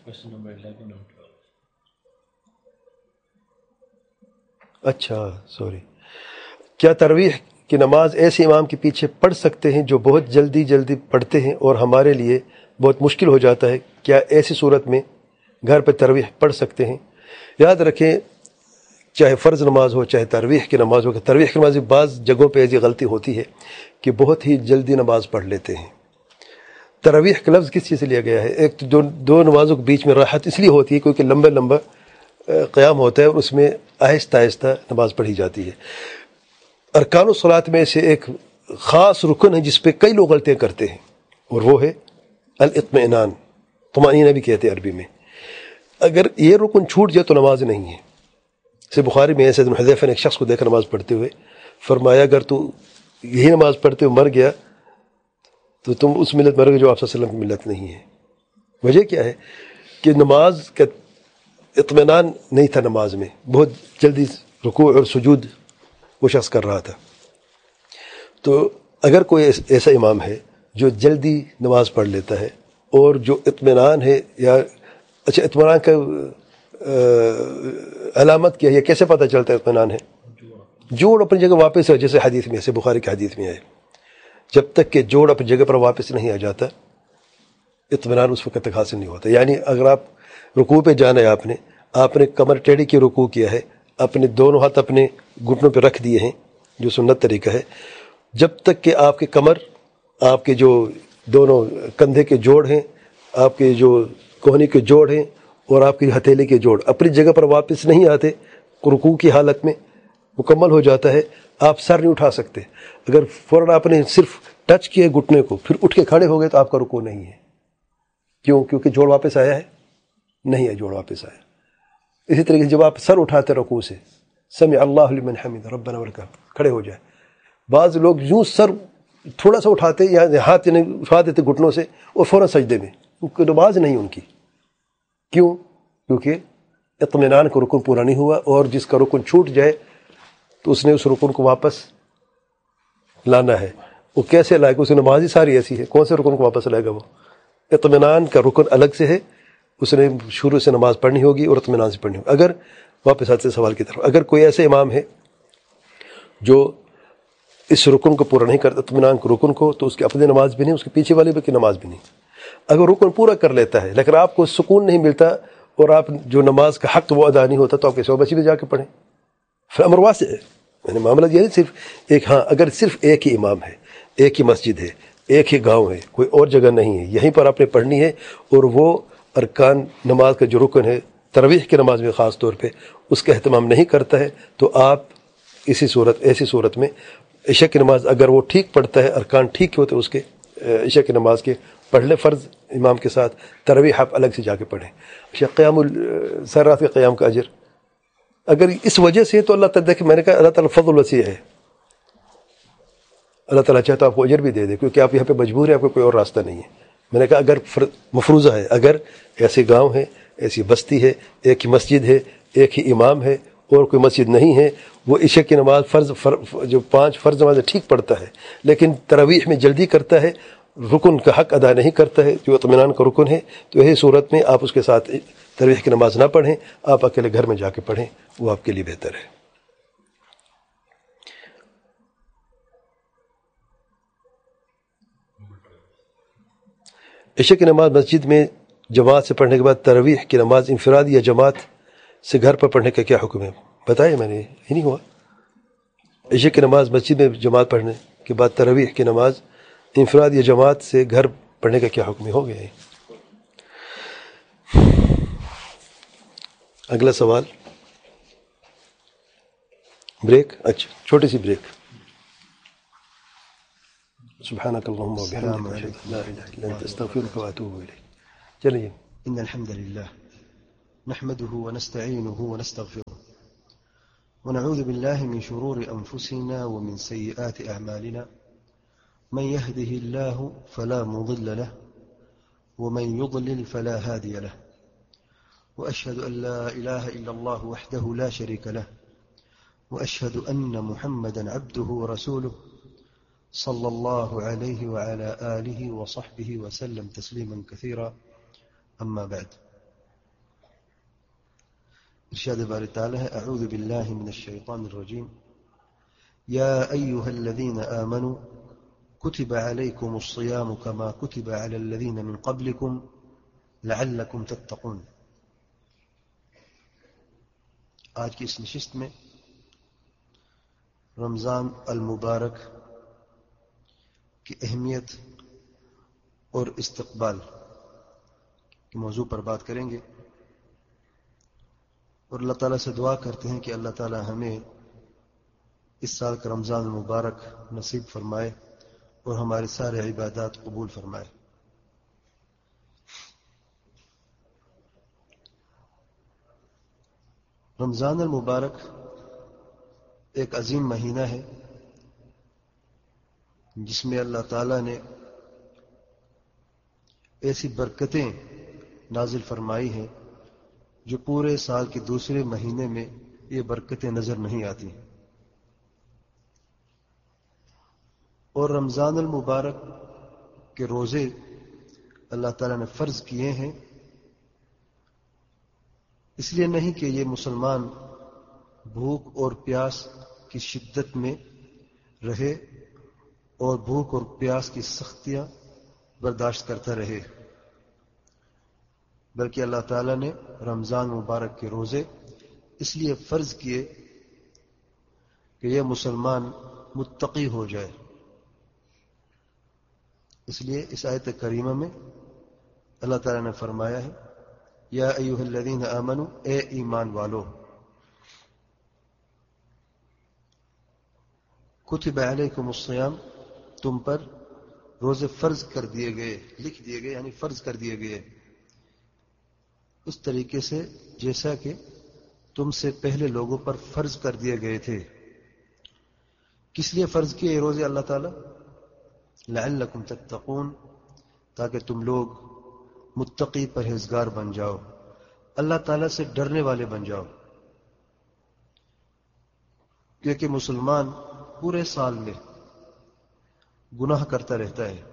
اچھا سوری. کیا تراویح کی نماز ایسے امام کے پیچھے پڑھ سکتے ہیں جو بہت جلدی پڑھتے ہیں اور ہمارے لیے بہت مشکل ہو جاتا ہے؟ کیا ایسی صورت میں گھر پہ تراویح پڑھ سکتے ہیں؟ یاد رکھیں، چاہے فرض نماز ہو چاہے تراویح کی نماز ہو، کہ تراویح کی نماز بعض جگہوں پہ ایسی غلطی ہوتی ہے کہ بہت ہی جلدی نماز پڑھ لیتے ہیں. تراویح کا لفظ کس چیز سے لیا گیا ہے؟ ایک تو دو نمازوں کے بیچ میں راحت اس لیے ہوتی ہے کیونکہ لمبا قیام ہوتا ہے اور اس میں آہستہ آہستہ نماز پڑھی جاتی ہے. ارکان الصلاۃ میں سے ایک خاص رکن ہے جس پہ کئی لوگ غلطیاں کرتے ہیں، اور وہ ہے الاطمئنان. طمأنینہ بھی کہتے ہیں عربی میں. اگر یہ رکن چھوٹ جائے تو نماز نہیں ہے. سے بخاری میں سیدنا حذیفہ نے ایک شخص کو دیکھا نماز پڑھتے ہوئے، فرمایا اگر تو یہی نماز پڑھتے ہوئے مر گیا تو تم اس ملت مر گئے جو آپ صلی اللہ علیہ وسلم کی ملت نہیں ہے. وجہ کیا ہے کہ نماز کا اطمینان نہیں تھا، نماز میں بہت جلدی رکوع اور سجود وہ شخص کر رہا تھا. تو اگر کوئی ایسا امام ہے جو جلدی نماز پڑھ لیتا ہے اور جو اطمینان ہے، یا اچھا اطمینان کا علامت کیا ہے یا کیسے پتہ چلتا ہے اطمینان ہے؟ جوڑ اپنی جگہ واپس ہے، جیسے حدیث میں، ایسے بخاری کی حدیث میں ہے، جب تک کہ جوڑ اپنی جگہ پر واپس نہیں آ جاتا اطمینان اس وقت تک حاصل نہیں ہوتا. یعنی اگر آپ رکوع پہ جانا ہے، آپ نے کمر ٹیڑھی کی رکوع کیا ہے، اپنے دونوں ہاتھ اپنے گھٹنوں پہ رکھ دیے ہیں جو سنت طریقہ ہے، جب تک کہ آپ کے کمر، آپ کے جو دونوں کندھے کے جوڑ ہیں، آپ کے جو کوہنی کے جوڑ ہیں اور آپ کی ہتھیلی کے جوڑ اپنی جگہ پر واپس نہیں آتے، رکوع کی حالت میں مکمل ہو جاتا ہے، آپ سر نہیں اٹھا سکتے. اگر فوراً آپ نے صرف ٹچ کیا گھٹنے کو پھر اٹھ کے کھڑے ہو گئے تو آپ کا رکوع نہیں ہے. کیوں؟ کیونکہ جوڑ واپس آیا ہے نہیں ہے، جوڑ واپس آیا. اسی طریقے سے جب آپ سر اٹھاتے رکوع سے، سمع اللہ لمن حمد ربنا ولک الحمد، کھڑے ہو جائے. بعض لوگ یوں سر تھوڑا سا اٹھاتے یا ہاتھ اٹھا دیتے گھٹنوں سے اور فوراً سجدے میں، ان کی نماز نہیں ان کی. کیوں؟ کیونکہ اطمینان کا رکن پورا نہیں ہوا، اور جس کا رکن چھوٹ جائے تو اس نے اس رکن کو واپس لانا ہے. وہ کیسے لائے گا؟ اس کی نماز ہی ساری ایسی ہے، کون سے رکن کو واپس لائے گا؟ وہ اطمینان کا رکن الگ سے ہے، اس نے شروع سے نماز پڑھنی ہوگی اور اطمینان سے پڑھنی ہوگی. اگر واپس آتے سوال کی طرف، اگر کوئی ایسے امام ہے جو اس رکن کو پورا نہیں کرتا، اطمینان کے رکن کو، تو اس کی اپنی نماز بھی نہیں، اس کے پیچھے والے کی نماز بھی نہیں. اگر رکن پورا کر لیتا ہے لیکن آپ کو سکون نہیں ملتا اور آپ جو نماز کا حق وہ ادا نہیں ہوتا، تو آپ کسی اور مسجد میں جا کے پڑھیں، پھر امر واسع ہے. یعنی معاملہ یہ نہیں صرف ایک، ہاں اگر صرف ایک ہی امام ہے، ایک ہی مسجد ہے، ایک ہی گاؤں ہے، کوئی اور جگہ نہیں ہے، یہیں پر آپ نے پڑھنی ہے، اور وہ ارکان نماز کا جو رکن ہے تراویح کی نماز میں خاص طور پہ اس کا اہتمام نہیں کرتا ہے، تو آپ ایسی صورت میں عشاء کی نماز اگر وہ ٹھیک پڑھتا ہے، ارکان ٹھیک ہوتے اس کے عشاء کی نماز کے، پڑھ لے فرض امام کے ساتھ، تراویح آپ الگ سے جا کے پڑھیں. قیام سر رات کے قیام کا اجر اگر اس وجہ سے تو اللہ تعالیٰ، دیکھیں میں نے کہا اللہ تعالیٰ فضل وسیع ہے، اللہ تعالیٰ چاہے تو آپ کو اجر بھی دے دے، کیونکہ آپ یہاں پہ مجبور ہیں، آپ کو کوئی اور راستہ نہیں ہے. میں نے کہا اگر مفروضہ ہے، اگر ایسے گاؤں ہے، ایسی بستی ہے، ایک ہی مسجد ہے، ایک ہی امام ہے اور کوئی مسجد نہیں ہے، وہ عشاء کی نماز جو 5 فرض نمازیں ٹھیک پڑھتا ہے لیکن تراویح میں جلدی کرتا ہے، رکن کا حق ادا نہیں کرتا ہے جو اطمینان کا رکن ہے، تو یہی صورت میں آپ اس کے ساتھ تراویح کی نماز نہ پڑھیں، آپ اکیلے گھر میں جا کے پڑھیں، وہ آپ کے لیے بہتر ہے. عشاء کی نماز مسجد میں جماعت سے پڑھنے کے بعد تراویح کی نماز انفراد یا جماعت سے گھر پر پڑھنے کا کیا حکم ہے؟ بتائیں، میں نے یہ نہیں ہوا. عشاء کی نماز مسجد میں جماعت پڑھنے کے بعد تراویح کی نماز انفراد یا جماعت سے گھر پڑھنے کا کیا حکم ہو گیا ہے؟ اگلا سوال. بریک؟ اچھا چھوٹی سی بریک. سبحانك اللهم السلام وبحمدك عليكم أشهد أن لا إله إلا أنت ورحمة الله أستغفرك وأتوب إليك. چلیے. إن الحمد لله نحمده ونستعينه ونستغفره ونعوذ بالله من شرور أنفسنا ومن سيئات أعمالنا من يهده الله فلا مضل له ومن يضلل فلا هادي له وأشهد أن لا إله إلا الله وحده لا شريك له وأشهد أن محمدا عبده ورسوله صلى الله عليه وعلى آله وصحبه وسلم تسليما كثيرا. أما بعد. ارشاد باري تعالى أعوذ بالله من الشيطان الرجيم. يا أيها الذين آمنوا كتب عليكم الصيام كما كتب على الذين من قبلكم لعلكم تتقون. آج کی اس نشست میں رمضان المبارک کی اہمیت اور استقبال کے موضوع پر بات کریں گے، اور اللہ تعالیٰ سے دعا کرتے ہیں کہ اللہ تعالیٰ ہمیں اس سال کا رمضان المبارک نصیب فرمائے اور ہمارے سارے عبادات قبول فرمائے. رمضان المبارک ایک عظیم مہینہ ہے جس میں اللہ تعالیٰ نے ایسی برکتیں نازل فرمائی ہیں جو پورے سال کے دوسرے مہینے میں یہ برکتیں نظر نہیں آتی. اور رمضان المبارک کے روزے اللہ تعالیٰ نے فرض کیے ہیں اس لیے نہیں کہ یہ مسلمان بھوک اور پیاس کی شدت میں رہے اور بھوک اور پیاس کی سختیاں برداشت کرتا رہے، بلکہ اللہ تعالیٰ نے رمضان مبارک کے روزے اس لیے فرض کیے کہ یہ مسلمان متقی ہو جائے. اس لیے اس آیت کریمہ میں اللہ تعالیٰ نے فرمایا ہے یا ایھا الذین آمنوا، اے ایمان والو، کتب علیکم الصیام، تم پر روزے فرض کر دیے گئے، لکھ دیے گئے، یعنی فرض کر دیے گئے اس طریقے سے جیسا کہ تم سے پہلے لوگوں پر فرض کر دیے گئے تھے. کس لیے فرض کیے یہ روزے اللہ تعالیٰ؟ لعلکم تتقون، تاکہ تم لوگ متقی پرہیزگار بن جاؤ، اللہ تعالیٰ سے ڈرنے والے بن جاؤ. کیونکہ مسلمان پورے سال میں گناہ کرتا رہتا ہے.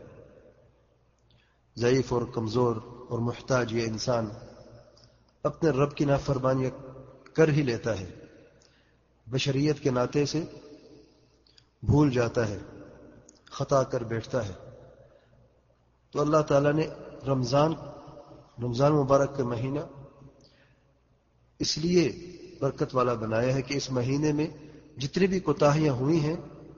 ضعیف اور کمزور اور محتاج یہ انسان اپنے رب کی نافرمانیاں کر ہی لیتا ہے، بشریت کے ناطے سے بھول جاتا ہے، خطا کر بیٹھتا ہے. تو اللہ تعالیٰ نے رمضان مبارک کا مہینہ اس لیے برکت والا بنایا ہے کہ اس مہینے میں جتنی بھی کوتاہیاں ہوئی ہیں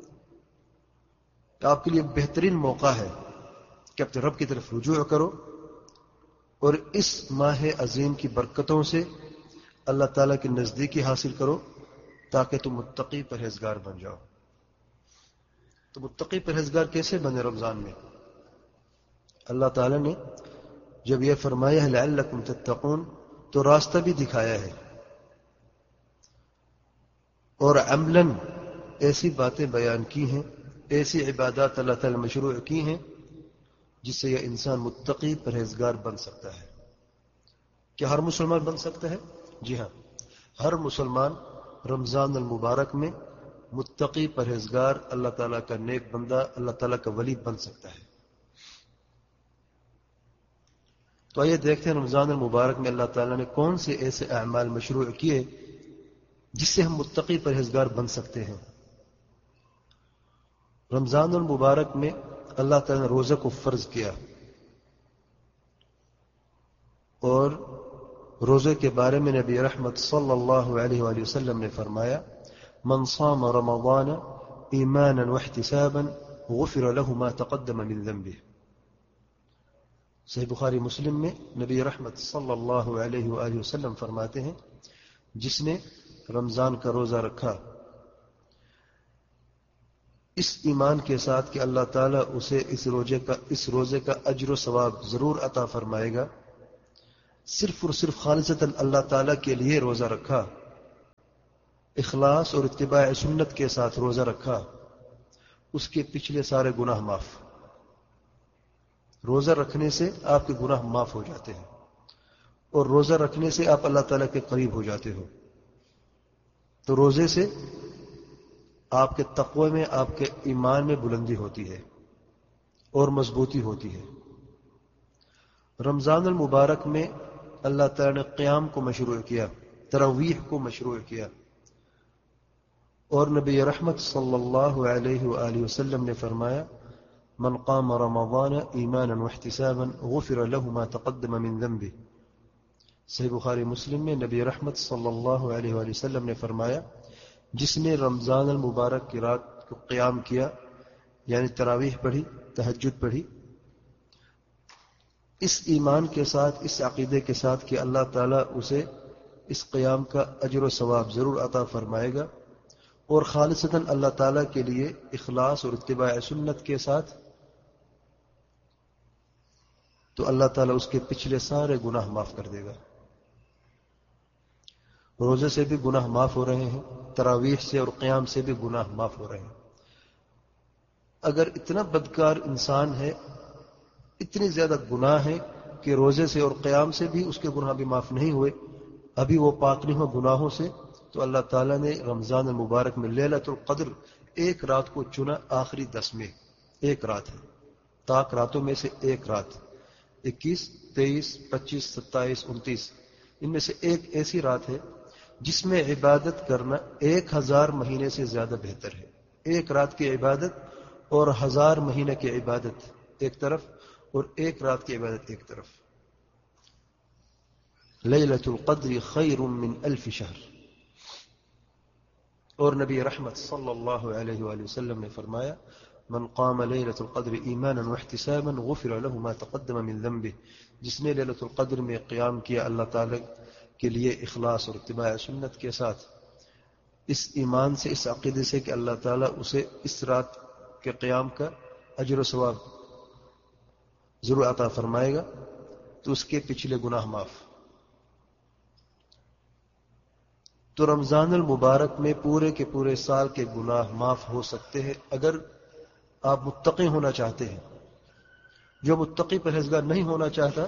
تو آپ کے لیے بہترین موقع ہے کہ اپنے رب کی طرف رجوع کرو اور اس ماہ عظیم کی برکتوں سے اللہ تعالیٰ کی نزدیکی حاصل کرو تاکہ تم متقی پرہیزگار بن جاؤ. تو متقی پرہیزگار کیسے بنے رمضان میں؟ اللہ تعالیٰ نے جب یہ فرمایا ہے لعلکم تتقون تو راستہ بھی دکھایا ہے اور عملاً ایسی باتیں بیان کی ہیں، ایسی عبادات اللہ تعالیٰ مشروع کی ہیں جس سے یہ انسان متقی پرہیزگار بن سکتا ہے. کیا ہر مسلمان بن سکتا ہے؟ جی ہاں، ہر مسلمان رمضان المبارک میں متقی پرہیزگار، اللہ تعالیٰ کا نیک بندہ، اللہ تعالیٰ کا ولی بن سکتا ہے. تو آئیے دیکھتے ہیں رمضان المبارک میں اللہ تعالیٰ نے کون سے ایسے اعمال مشروع کیے جس سے ہم متقی پرہیزگار بن سکتے ہیں. رمضان المبارک میں اللہ تعالیٰ نے روزہ کو فرض کیا اور روزے کے بارے میں نبی رحمت صلی اللہ علیہ وآلہ وسلم نے فرمایا من صام رمضان ایمانا واحتسابا غفر له ما تقدم من ذنبه. صحیح بخاری مسلم میں نبی رحمت صلی اللہ علیہ وآلہ وسلم فرماتے ہیں جس نے رمضان کا روزہ رکھا اس ایمان کے ساتھ کہ اللہ تعالیٰ اسے اس روزے کا اجر و ثواب ضرور عطا فرمائے گا، صرف اور صرف خالصتاً اللہ تعالیٰ کے لیے روزہ رکھا، اخلاص اور اتباع سنت کے ساتھ روزہ رکھا، اس کے پچھلے سارے گناہ معاف۔ روزہ رکھنے سے آپ کے گناہ معاف ہو جاتے ہیں، اور روزہ رکھنے سے آپ اللہ تعالیٰ کے قریب ہو جاتے ہو۔ تو روزے سے آپ کے تقوی میں، آپ کے ایمان میں بلندی ہوتی ہے اور مضبوطی ہوتی ہے۔ رمضان المبارک میں اللہ تعالیٰ نے قیام کو مشروع کیا، تراویح کو مشروع کیا، اور نبی رحمت صلی اللہ علیہ وآلہ وسلم نے فرمایا: من قام رمضان ایمانا واحتسابا غفر له ما تقدم من ذنبه۔ صحیح بخاری مسلم میں نبی رحمت صلی اللہ علیہ وآلہ وسلم نے فرمایا، جس نے رمضان المبارک کی رات کو قیام کیا، یعنی تراویح پڑھی، تہجد پڑھی، اس ایمان کے ساتھ، اس عقیدے کے ساتھ کہ اللہ تعالیٰ اسے اس قیام کا اجر و ثواب ضرور عطا فرمائے گا، اور خالصتاً اللہ تعالیٰ کے لیے اخلاص اور اتباع سنت کے ساتھ، تو اللہ تعالیٰ اس کے پچھلے سارے گناہ معاف کر دے گا۔ روزے سے بھی گناہ معاف ہو رہے ہیں، تراویح سے اور قیام سے بھی گناہ معاف ہو رہے ہیں۔ اگر اتنا بدکار انسان ہے، اتنی زیادہ گناہ ہے کہ روزے سے اور قیام سے بھی اس کے گناہ بھی معاف نہیں ہوئے، ابھی وہ پاک نہیں ہو گناہوں سے، تو اللہ تعالیٰ نے رمضان المبارک میں لیلۃ القدر ایک رات کو چنا، آخری 10 میں ایک رات ہے، طاق راتوں میں سے ایک رات، 21، 23، 25، 27، 29، ان میں سے ایک ایسی رات ہے جس میں عبادت کرنا 1000 مہینے سے زیادہ بہتر ہے۔ ایک رات کی عبادت اور 1000 مہینے کی عبادت ایک طرف، اور ایک رات کی عبادت ایک طرف۔ لیلۃ القدر خیر من 1000 شہر۔ اور نبی رحمت صلی اللہ علیہ وآلہ وسلم نے فرمایا: من قام لیلۃ القدر ایمانا واحتسابا غفر له ما تقدم من ذنبه۔ جس نے لیلۃ القدر میں قیام کیا اللہ تعالی کے لیے اخلاص اور اتباع سنت کے ساتھ، اس ایمان سے، اس عقیدے سے کہ اللہ تعالیٰ اسے اس رات کے قیام کا اجر و ثواب ضرور عطا فرمائے گا، تو اس کے پچھلے گناہ معاف۔ تو رمضان المبارک میں پورے کے پورے سال کے گناہ معاف ہو سکتے ہیں اگر آپ متقی ہونا چاہتے ہیں۔ جو متقی پرہیزگار نہیں ہونا چاہتا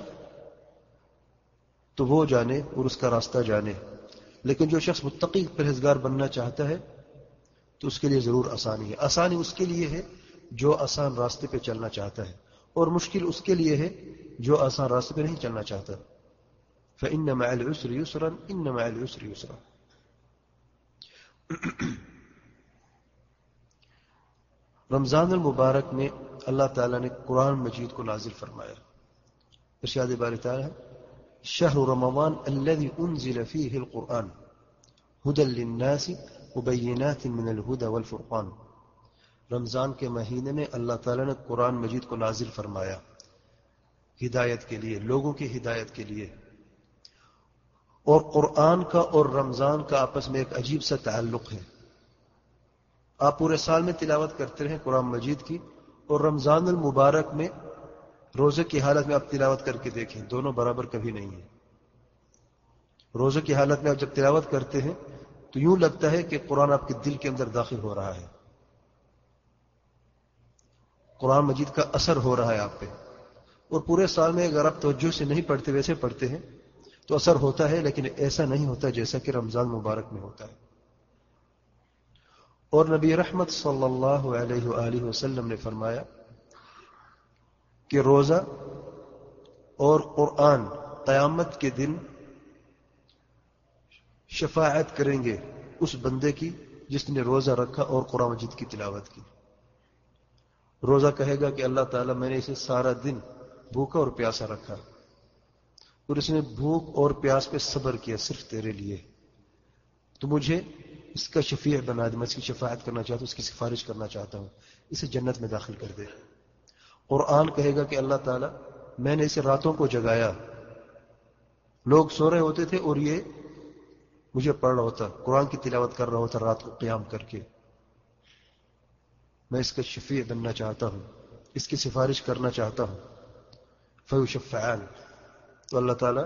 تو وہ جانے اور اس کا راستہ جانے، لیکن جو شخص متقی پرہیزگار بننا چاہتا ہے تو اس کے لیے ضرور آسانی ہے۔ آسانی اس کے لیے ہے جو آسان راستے پہ چلنا چاہتا ہے، اور مشکل اس کے لیے ہے جو آسان راستے پہ نہیں چلنا چاہتا۔ فَإِنَّ مَعَ الْعُسْرِ يُسْرًا إِنَّ مَعَ الْعُسْرِ يُسْرًا۔ رمضان المبارک میں اللہ تعالیٰ نے قرآن مجید کو نازل فرمایا۔ ارشاد باری تعالیٰ ہے: شہر رمضان الذي انزل فيه القرآن هدى للناس وبينات من الهدى والفرقان۔ رمضان کے مہینے میں اللہ تعالیٰ نے قرآن مجید کو نازل فرمایا ہدایت کے لیے، لوگوں کی ہدایت کے لیے۔ اور قرآن کا اور رمضان کا آپس میں ایک عجیب سا تعلق ہے۔ آپ پورے سال میں تلاوت کرتے رہیں قرآن مجید کی، اور رمضان المبارک میں روزے کی حالت میں آپ تلاوت کر کے دیکھیں، دونوں برابر کبھی نہیں ہیں۔ روزے کی حالت میں آپ جب تلاوت کرتے ہیں تو یوں لگتا ہے کہ قرآن آپ کے دل کے اندر داخل ہو رہا ہے، قرآن مجید کا اثر ہو رہا ہے آپ پہ۔ اور پورے سال میں اگر آپ توجہ سے نہیں پڑھتے، ویسے پڑھتے ہیں تو اثر ہوتا ہے، لیکن ایسا نہیں ہوتا جیسا کہ رمضان مبارک میں ہوتا ہے۔ اور نبی رحمت صلی اللہ علیہ وآلہ وسلم نے فرمایا کہ روزہ اور قرآن قیامت کے دن شفاعت کریں گے اس بندے کی جس نے روزہ رکھا اور قرآن مجید کی تلاوت کی۔ روزہ کہے گا کہ اللہ تعالیٰ میں نے اسے سارا دن بھوکا اور پیاسا رکھا، اور اس نے بھوک اور پیاس پہ صبر کیا صرف تیرے لیے، تو مجھے اس کا شفیع بنا دے، میں اس کی شفاعت کرنا چاہتا ہوں، اس کی سفارش کرنا چاہتا ہوں، اسے جنت میں داخل کر دے۔ قرآن کہے گا کہ اللہ تعالیٰ میں نے اسے راتوں کو جگایا، لوگ سو رہے ہوتے تھے اور یہ مجھے پڑھ رہا ہوتا، قرآن کی تلاوت کر رہا ہوتا رات کو قیام کر کے۔ میں اس کا شفیع بننا چاہتا ہوں، اس کی سفارش کرنا چاہتا ہوں، فیشفعان، تو اللہ تعالیٰ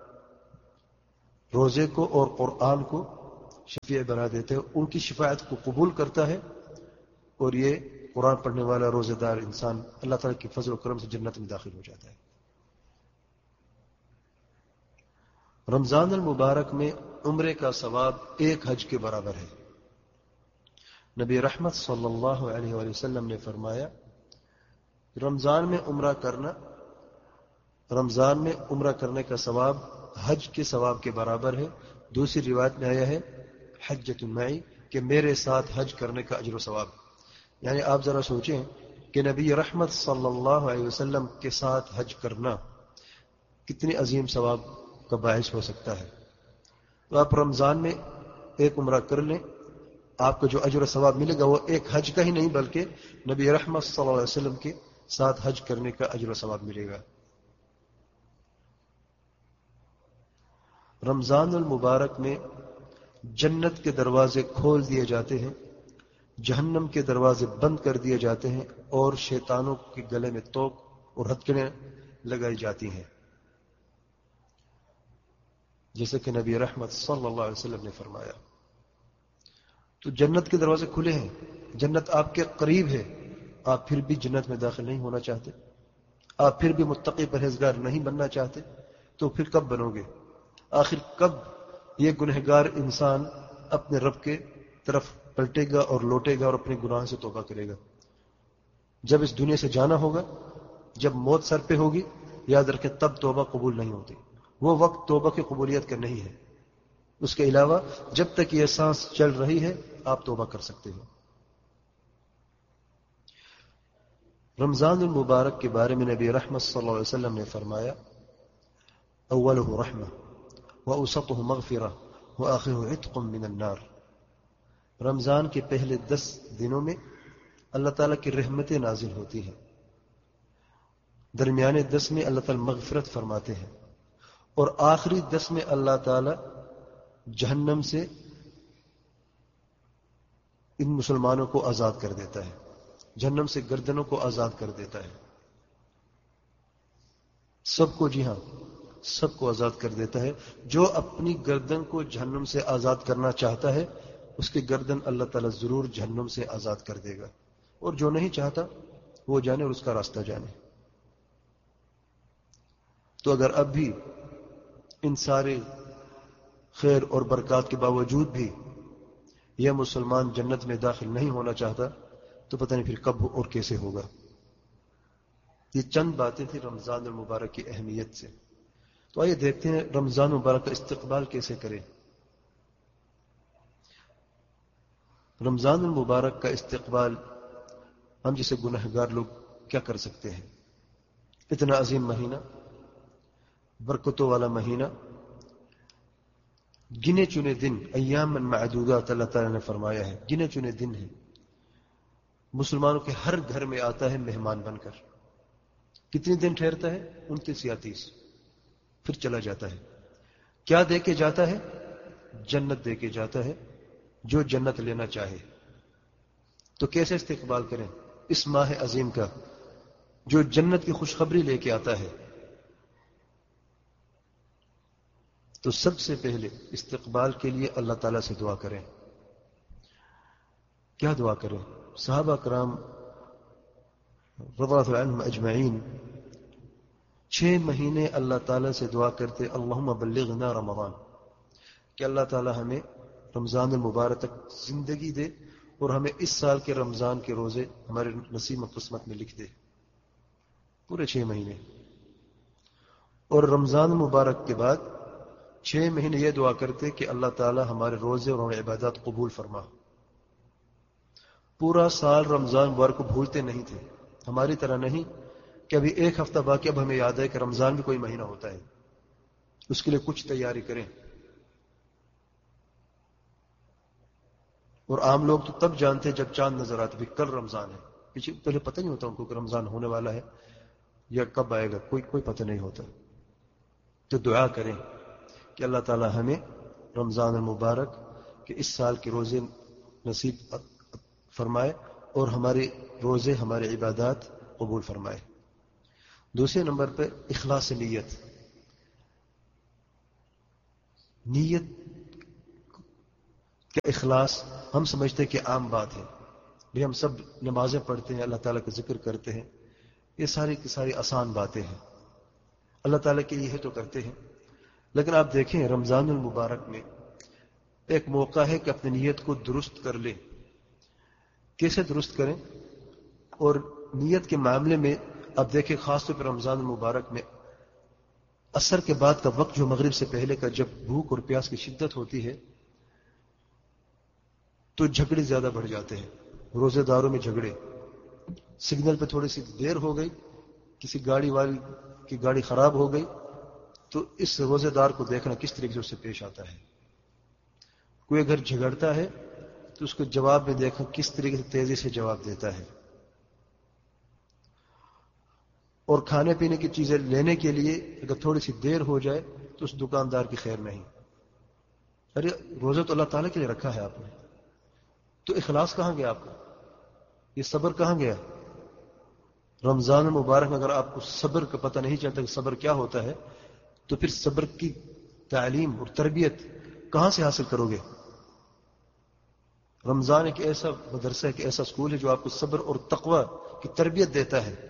روزے کو اور قرآن کو شفیع بنا دیتے ہیں، ان کی شفاعت کو قبول کرتا ہے، اور یہ قرآن پڑھنے والا روزہ دار انسان اللہ تعالیٰ کے فضل و کرم سے جنت میں داخل ہو جاتا ہے۔ رمضان المبارک میں عمرے کا ثواب ایک حج کے برابر ہے۔ نبی رحمت صلی اللہ علیہ وآلہ وسلم نے فرمایا، رمضان میں عمرہ کرنے کا ثواب حج کے ثواب کے برابر ہے۔ دوسری روایت میں آیا ہے حجۃ معی، کہ میرے ساتھ حج کرنے کا اجر و ثواب۔ یعنی آپ ذرا سوچیں کہ نبی رحمت صلی اللہ علیہ وسلم کے ساتھ حج کرنا کتنی عظیم ثواب کا باعث ہو سکتا ہے۔ تو آپ رمضان میں ایک عمرہ کر لیں، آپ کو جو اجر و ثواب ملے گا وہ ایک حج کا ہی نہیں بلکہ نبی رحمت صلی اللہ علیہ وسلم کے ساتھ حج کرنے کا اجر و ثواب ملے گا۔ رمضان المبارک میں جنت کے دروازے کھول دیے جاتے ہیں، جہنم کے دروازے بند کر دیے جاتے ہیں، اور شیطانوں کے گلے میں توق اور ہتھکڑیاں لگائی جاتی ہیں، جیسے کہ نبی رحمت صلی اللہ علیہ وسلم نے فرمایا۔ تو جنت کے دروازے کھلے ہیں، جنت آپ کے قریب ہے، آپ پھر بھی جنت میں داخل نہیں ہونا چاہتے، آپ پھر بھی متقی پرہیزگار نہیں بننا چاہتے، تو پھر کب بنو گے؟ آخر کب یہ گنہگار انسان اپنے رب کے طرف پلٹے گا اور لوٹے گا اور اپنے گناہ سے توبہ کرے گا؟ جب اس دنیا سے جانا ہوگا، جب موت سر پہ ہوگی، یاد رکھیں تب توبہ قبول نہیں ہوتی۔ وہ وقت توبہ کی قبولیت کا نہیں ہے، اس کے علاوہ جب تک یہ سانس چل رہی ہے آپ توبہ کر سکتے ہو۔ رمضان المبارک کے بارے میں نبی رحمت صلی اللہ علیہ وسلم نے فرمایا، اولہ رحمہ واوسطہ مغفرہ وآخرہ عتق من النار۔ رمضان کے پہلے 10 دنوں میں اللہ تعالیٰ کی رحمتیں نازل ہوتی ہیں، درمیانے 10 میں اللہ تعالیٰ مغفرت فرماتے ہیں، اور آخری 10 میں اللہ تعالیٰ جہنم سے ان مسلمانوں کو آزاد کر دیتا ہے، جہنم سے گردنوں کو آزاد کر دیتا ہے، سب کو، جی ہاں سب کو آزاد کر دیتا ہے۔ جو اپنی گردن کو جہنم سے آزاد کرنا چاہتا ہے اس کی گردن اللہ تعالیٰ ضرور جہنم سے آزاد کر دے گا، اور جو نہیں چاہتا وہ جانے اور اس کا راستہ جانے۔ تو اگر اب بھی ان سارے خیر اور برکات کے باوجود بھی یہ مسلمان جنت میں داخل نہیں ہونا چاہتا تو پتہ نہیں پھر کب اور کیسے ہوگا۔ یہ چند باتیں تھیں رمضان المبارک کی اہمیت سے۔ تو آئیے دیکھتے ہیں رمضان المبارک کا استقبال کیسے کریں۔ رمضان المبارک کا استقبال ہم جیسے گنہگار لوگ کیا کر سکتے ہیں؟ اتنا عظیم مہینہ، برکتوں والا مہینہ، گنے چنے دن، ایام معدودات اللہ تعالیٰ نے فرمایا ہے، گنے چنے دن ہیں، مسلمانوں کے ہر گھر میں آتا ہے مہمان بن کر۔ کتنے دن ٹھہرتا ہے؟ 29 یا 30، پھر چلا جاتا ہے۔ کیا دے کے جاتا ہے؟ جنت دے کے جاتا ہے، جو جنت لینا چاہے۔ تو کیسے استقبال کریں اس ماہ عظیم کا جو جنت کی خوشخبری لے کے آتا ہے؟ تو سب سے پہلے استقبال کے لیے اللہ تعالیٰ سے دعا کریں۔ کیا دعا کریں؟ صحابہ کرام رضی اللہ عنہم اجمعین 6 مہینے اللہ تعالیٰ سے دعا کرتے، اللہم بلغنا رمضان، کہ اللہ تعالیٰ ہمیں رمضان المبارک تک زندگی دے اور ہمیں اس سال کے رمضان کے روزے ہمارے نصیب و قسمت میں لکھ دے۔ پورے 6 مہینے، اور رمضان المبارک کے بعد 6 مہینے یہ دعا کرتے کہ اللہ تعالیٰ ہمارے روزے اور ہمارے عبادات قبول فرما۔ پورا سال رمضان مبارک کو بھولتے نہیں تھے، ہماری طرح نہیں کہ ابھی 1 ہفتہ باقی، اب ہمیں یاد ہے کہ رمضان بھی کوئی مہینہ ہوتا ہے، اس کے لیے کچھ تیاری کریں۔ اور عام لوگ تو تب جانتے ہیں جب چاند نظر آتے، بھی کل رمضان ہے، پہلے پتہ نہیں ہوتا ان کو کہ رمضان ہونے والا ہے یا کب آئے گا، کوئی پتہ نہیں ہوتا۔ تو دعا کریں کہ اللہ تعالی ہمیں رمضان المبارک کے اس سال کے روزے نصیب فرمائے اور ہمارے روزے ہمارے عبادات قبول فرمائے۔ دوسرے نمبر پہ اخلاص نیت۔ نیت کا اخلاص ہم سمجھتے کہ عام بات ہے، بھی ہم سب نمازیں پڑھتے ہیں، اللہ تعالیٰ کا ذکر کرتے ہیں، یہ ساری کی ساری آسان باتیں ہیں، اللہ تعالیٰ کے لیے تو کرتے ہیں۔ لیکن آپ دیکھیں رمضان المبارک میں ایک موقع ہے کہ اپنی نیت کو درست کر لیں۔ کیسے درست کریں؟ اور نیت کے معاملے میں آپ دیکھیں خاص طور پر رمضان المبارک میں عصر کے بعد کا وقت جو مغرب سے پہلے کا، جب بھوک اور پیاس کی شدت ہوتی ہے تو جھگڑے زیادہ بڑھ جاتے ہیں، روزے داروں میں جھگڑے، سگنل پہ تھوڑی سی دیر ہو گئی، کسی گاڑی والی کی گاڑی خراب ہو گئی تو اس روزے دار کو دیکھنا کس طریقے سے اس سے پیش آتا ہے۔ کوئی اگر جھگڑتا ہے تو اس کو جواب میں دیکھنا کس طریقے سے تیزی سے جواب دیتا ہے، اور کھانے پینے کی چیزیں لینے کے لیے اگر تھوڑی سی دیر ہو جائے تو اس دکاندار کی خیر نہیں۔ ارے روزہ تو اللہ تعالیٰ کے لیے رکھا ہے آپ نے، تو اخلاص کہاں گیا آپ کا؟ یہ صبر کہاں گیا؟ رمضان مبارک میں اگر آپ کو صبر کا پتہ نہیں چلتا کہ صبر کیا ہوتا ہے تو پھر صبر کی تعلیم اور تربیت کہاں سے حاصل کرو گے؟ رمضان ایک ایسا مدرسہ، ایک ایسا اسکول ہے جو آپ کو صبر اور تقوی کی تربیت دیتا ہے۔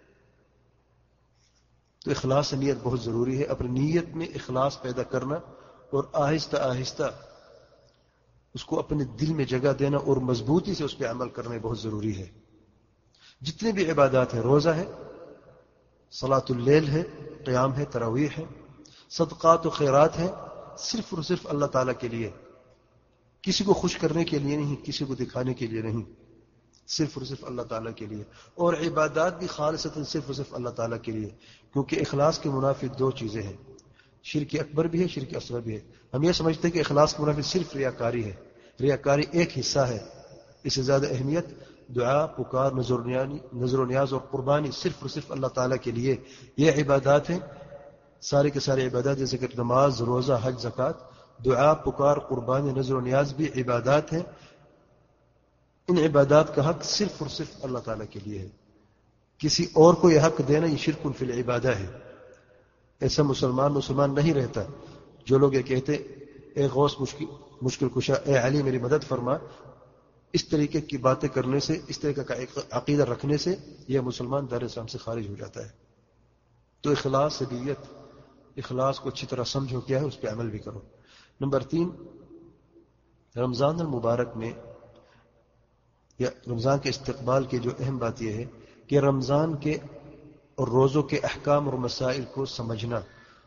تو اخلاص نیت بہت ضروری ہے، اپنی نیت میں اخلاص پیدا کرنا اور آہستہ آہستہ اس کو اپنے دل میں جگہ دینا اور مضبوطی سے اس پہ عمل کرنا بہت ضروری ہے۔ جتنے بھی عبادات ہیں، روزہ ہے، صلاۃ اللیل ہے، قیام ہے، تراویح ہے، صدقات و خیرات ہیں، صرف اور صرف اللہ تعالیٰ کے لیے، کسی کو خوش کرنے کے لیے نہیں، کسی کو دکھانے کے لیے نہیں، صرف اور صرف اللہ تعالیٰ کے لیے۔ اور عبادات بھی خالصتاً صرف اور صرف اللہ تعالیٰ کے لیے، کیونکہ اخلاص کے منافی دو چیزیں ہیں، شرک اکبر بھی ہے، شرک اصغر بھی ہے۔ ہم یہ سمجھتے ہیں کہ اخلاص کے منافی صرف ریاکاری ہے، ریاکاری ایک حصہ ہے، اس سے زیادہ اہمیت دعا، پکار، نظر و نیاز اور قربانی صرف اور صرف اللہ تعالیٰ کے لیے، یہ عبادات ہیں، سارے کے سارے عبادات، جیسے کہ نماز، روزہ، حج، زکوٰۃ، دعا، پکار، قربانی، نظر و نیاز بھی عبادات ہیں۔ ان عبادات کا حق صرف اور صرف اللہ تعالیٰ کے لیے ہے، کسی اور کو یہ حق دینا یہ شرک فی العبادہ ہے۔ ایسا مسلمان نہیں رہتا جو لوگ یہ کہتے اے غوث مشکل کشا، اے علی میری مدد فرما، اس طریقے کی باتیں کرنے سے، اس طریقے کا عقیدہ رکھنے سے یہ مسلمان دار اسلام سے خارج ہو جاتا ہے۔ تو اخلاص نیت، اخلاص کو اچھی طرح سمجھو کیا ہے، اس پہ عمل بھی کرو۔ نمبر 3، رمضان المبارک میں یا رمضان کے استقبال کی جو اہم بات یہ ہے کہ رمضان کے اور روزوں کے احکام اور مسائل کو سمجھنا،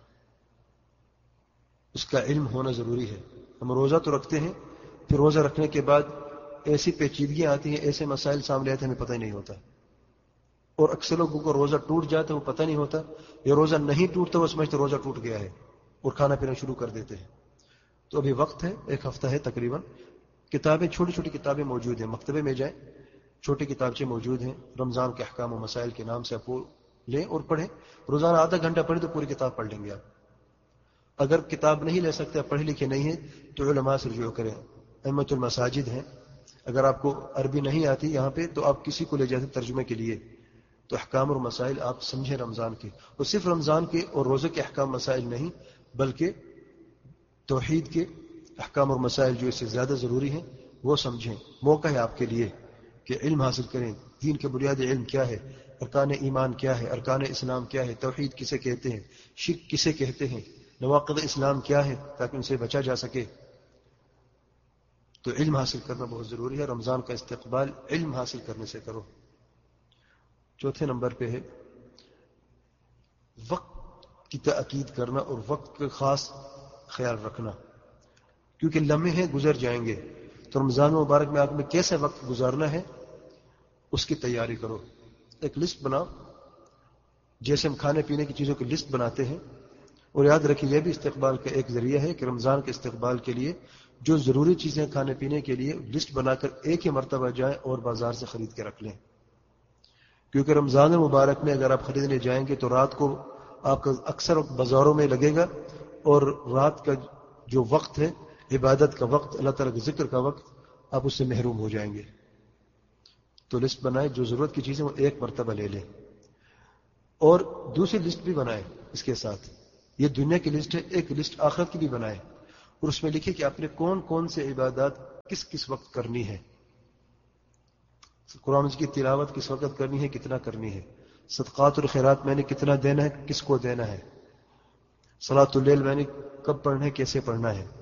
اس کا علم ہونا ضروری ہے۔ ہم روزہ تو رکھتے ہیں، پھر روزہ رکھنے کے بعد ایسی پیچیدگیاں آتی ہیں، ایسے مسائل سامنے آتے ہیں، ہمیں پتہ ہی نہیں ہوتا، اور اکثر لوگوں کو روزہ ٹوٹ جاتا ہے وہ پتہ نہیں ہوتا، یا روزہ نہیں ٹوٹتا وہ سمجھتے روزہ ٹوٹ گیا ہے اور کھانا پینا شروع کر دیتے ہیں۔ تو ابھی وقت ہے، ایک ہفتہ ہے تقریباً، کتابیں، چھوٹی چھوٹی کتابیں موجود ہیں، مکتبے میں جائیں، چھوٹی کتابچے موجود ہیں، رمضان کے احکام و مسائل کے نام سے آپ وہ لیں اور پڑھیں، روزانہ آدھا گھنٹہ پڑھیں تو پوری کتاب پڑھ لیں گے آپ۔ اگر کتاب نہیں لے سکتے، آپ پڑھے لکھے نہیں ہیں، تو علماء سے رجوع کریں، ائمۃ المساجد ہیں، اگر آپ کو عربی نہیں آتی یہاں پہ تو آپ کسی کو لے جاتے ترجمے کے لیے، تو احکام اور مسائل آپ سمجھیں رمضان کے، اور صرف رمضان کے اور روزے کے احکام مسائل نہیں بلکہ توحید کے احکام اور مسائل جو اس سے زیادہ ضروری ہیں وہ سمجھیں۔ موقع ہے آپ کے لیے کہ علم حاصل کریں، دین کے بنیادی علم کیا ہے، ارکان ایمان کیا ہے، ارکان اسلام کیا ہے، توحید کسے کہتے ہیں، شرک کسے کہتے ہیں، نواقض اسلام کیا ہے، تاکہ ان سے بچا جا سکے۔ تو علم حاصل کرنا بہت ضروری ہے، رمضان کا استقبال علم حاصل کرنے سے کرو۔ چوتھے نمبر پہ ہے وقت کی تاکید کرنا اور وقت کا خاص خیال رکھنا، کیونکہ لمحے گزر جائیں گے، تو رمضان مبارک میں آپ میں کیسے وقت گزارنا ہے اس کی تیاری کرو، ایک لسٹ بناؤ، جیسے ہم کھانے پینے کی چیزوں کی لسٹ بناتے ہیں، اور یاد رکھیں یہ بھی استقبال کا ایک ذریعہ ہے کہ رمضان کے استقبال کے لیے جو ضروری چیزیں کھانے پینے کے لیے لسٹ بنا کر ایک ہی مرتبہ جائیں اور بازار سے خرید کے رکھ لیں، کیونکہ رمضان مبارک میں اگر آپ خریدنے جائیں گے تو رات کو آپ کا اکثر بازاروں میں لگے گا، اور رات کا جو وقت ہے عبادت کا وقت، اللہ تعالیٰ کے ذکر کا وقت، آپ اس سے محروم ہو جائیں گے۔ تو لسٹ بنائے، جو ضرورت کی چیزیں وہ ایک مرتبہ لے لیں، اور دوسری لسٹ بھی بنائے اس کے ساتھ. یہ دنیا کی لسٹ ہے، ایک لسٹ آخرت کی بھی بنائے، اور اس میں لکھے کہ آپ نے کون کون سے عبادات کس کس وقت کرنی ہے. قرآن کی تلاوت کس وقت کرنی ہے، کتنا کرنی ہے. صدقات اور خیرات میں نے کتنا دینا ہے، کس کو دینا ہے. صلاۃ اللیل میں نے کب پڑھنا ہے، کیسے پڑھنا ہے.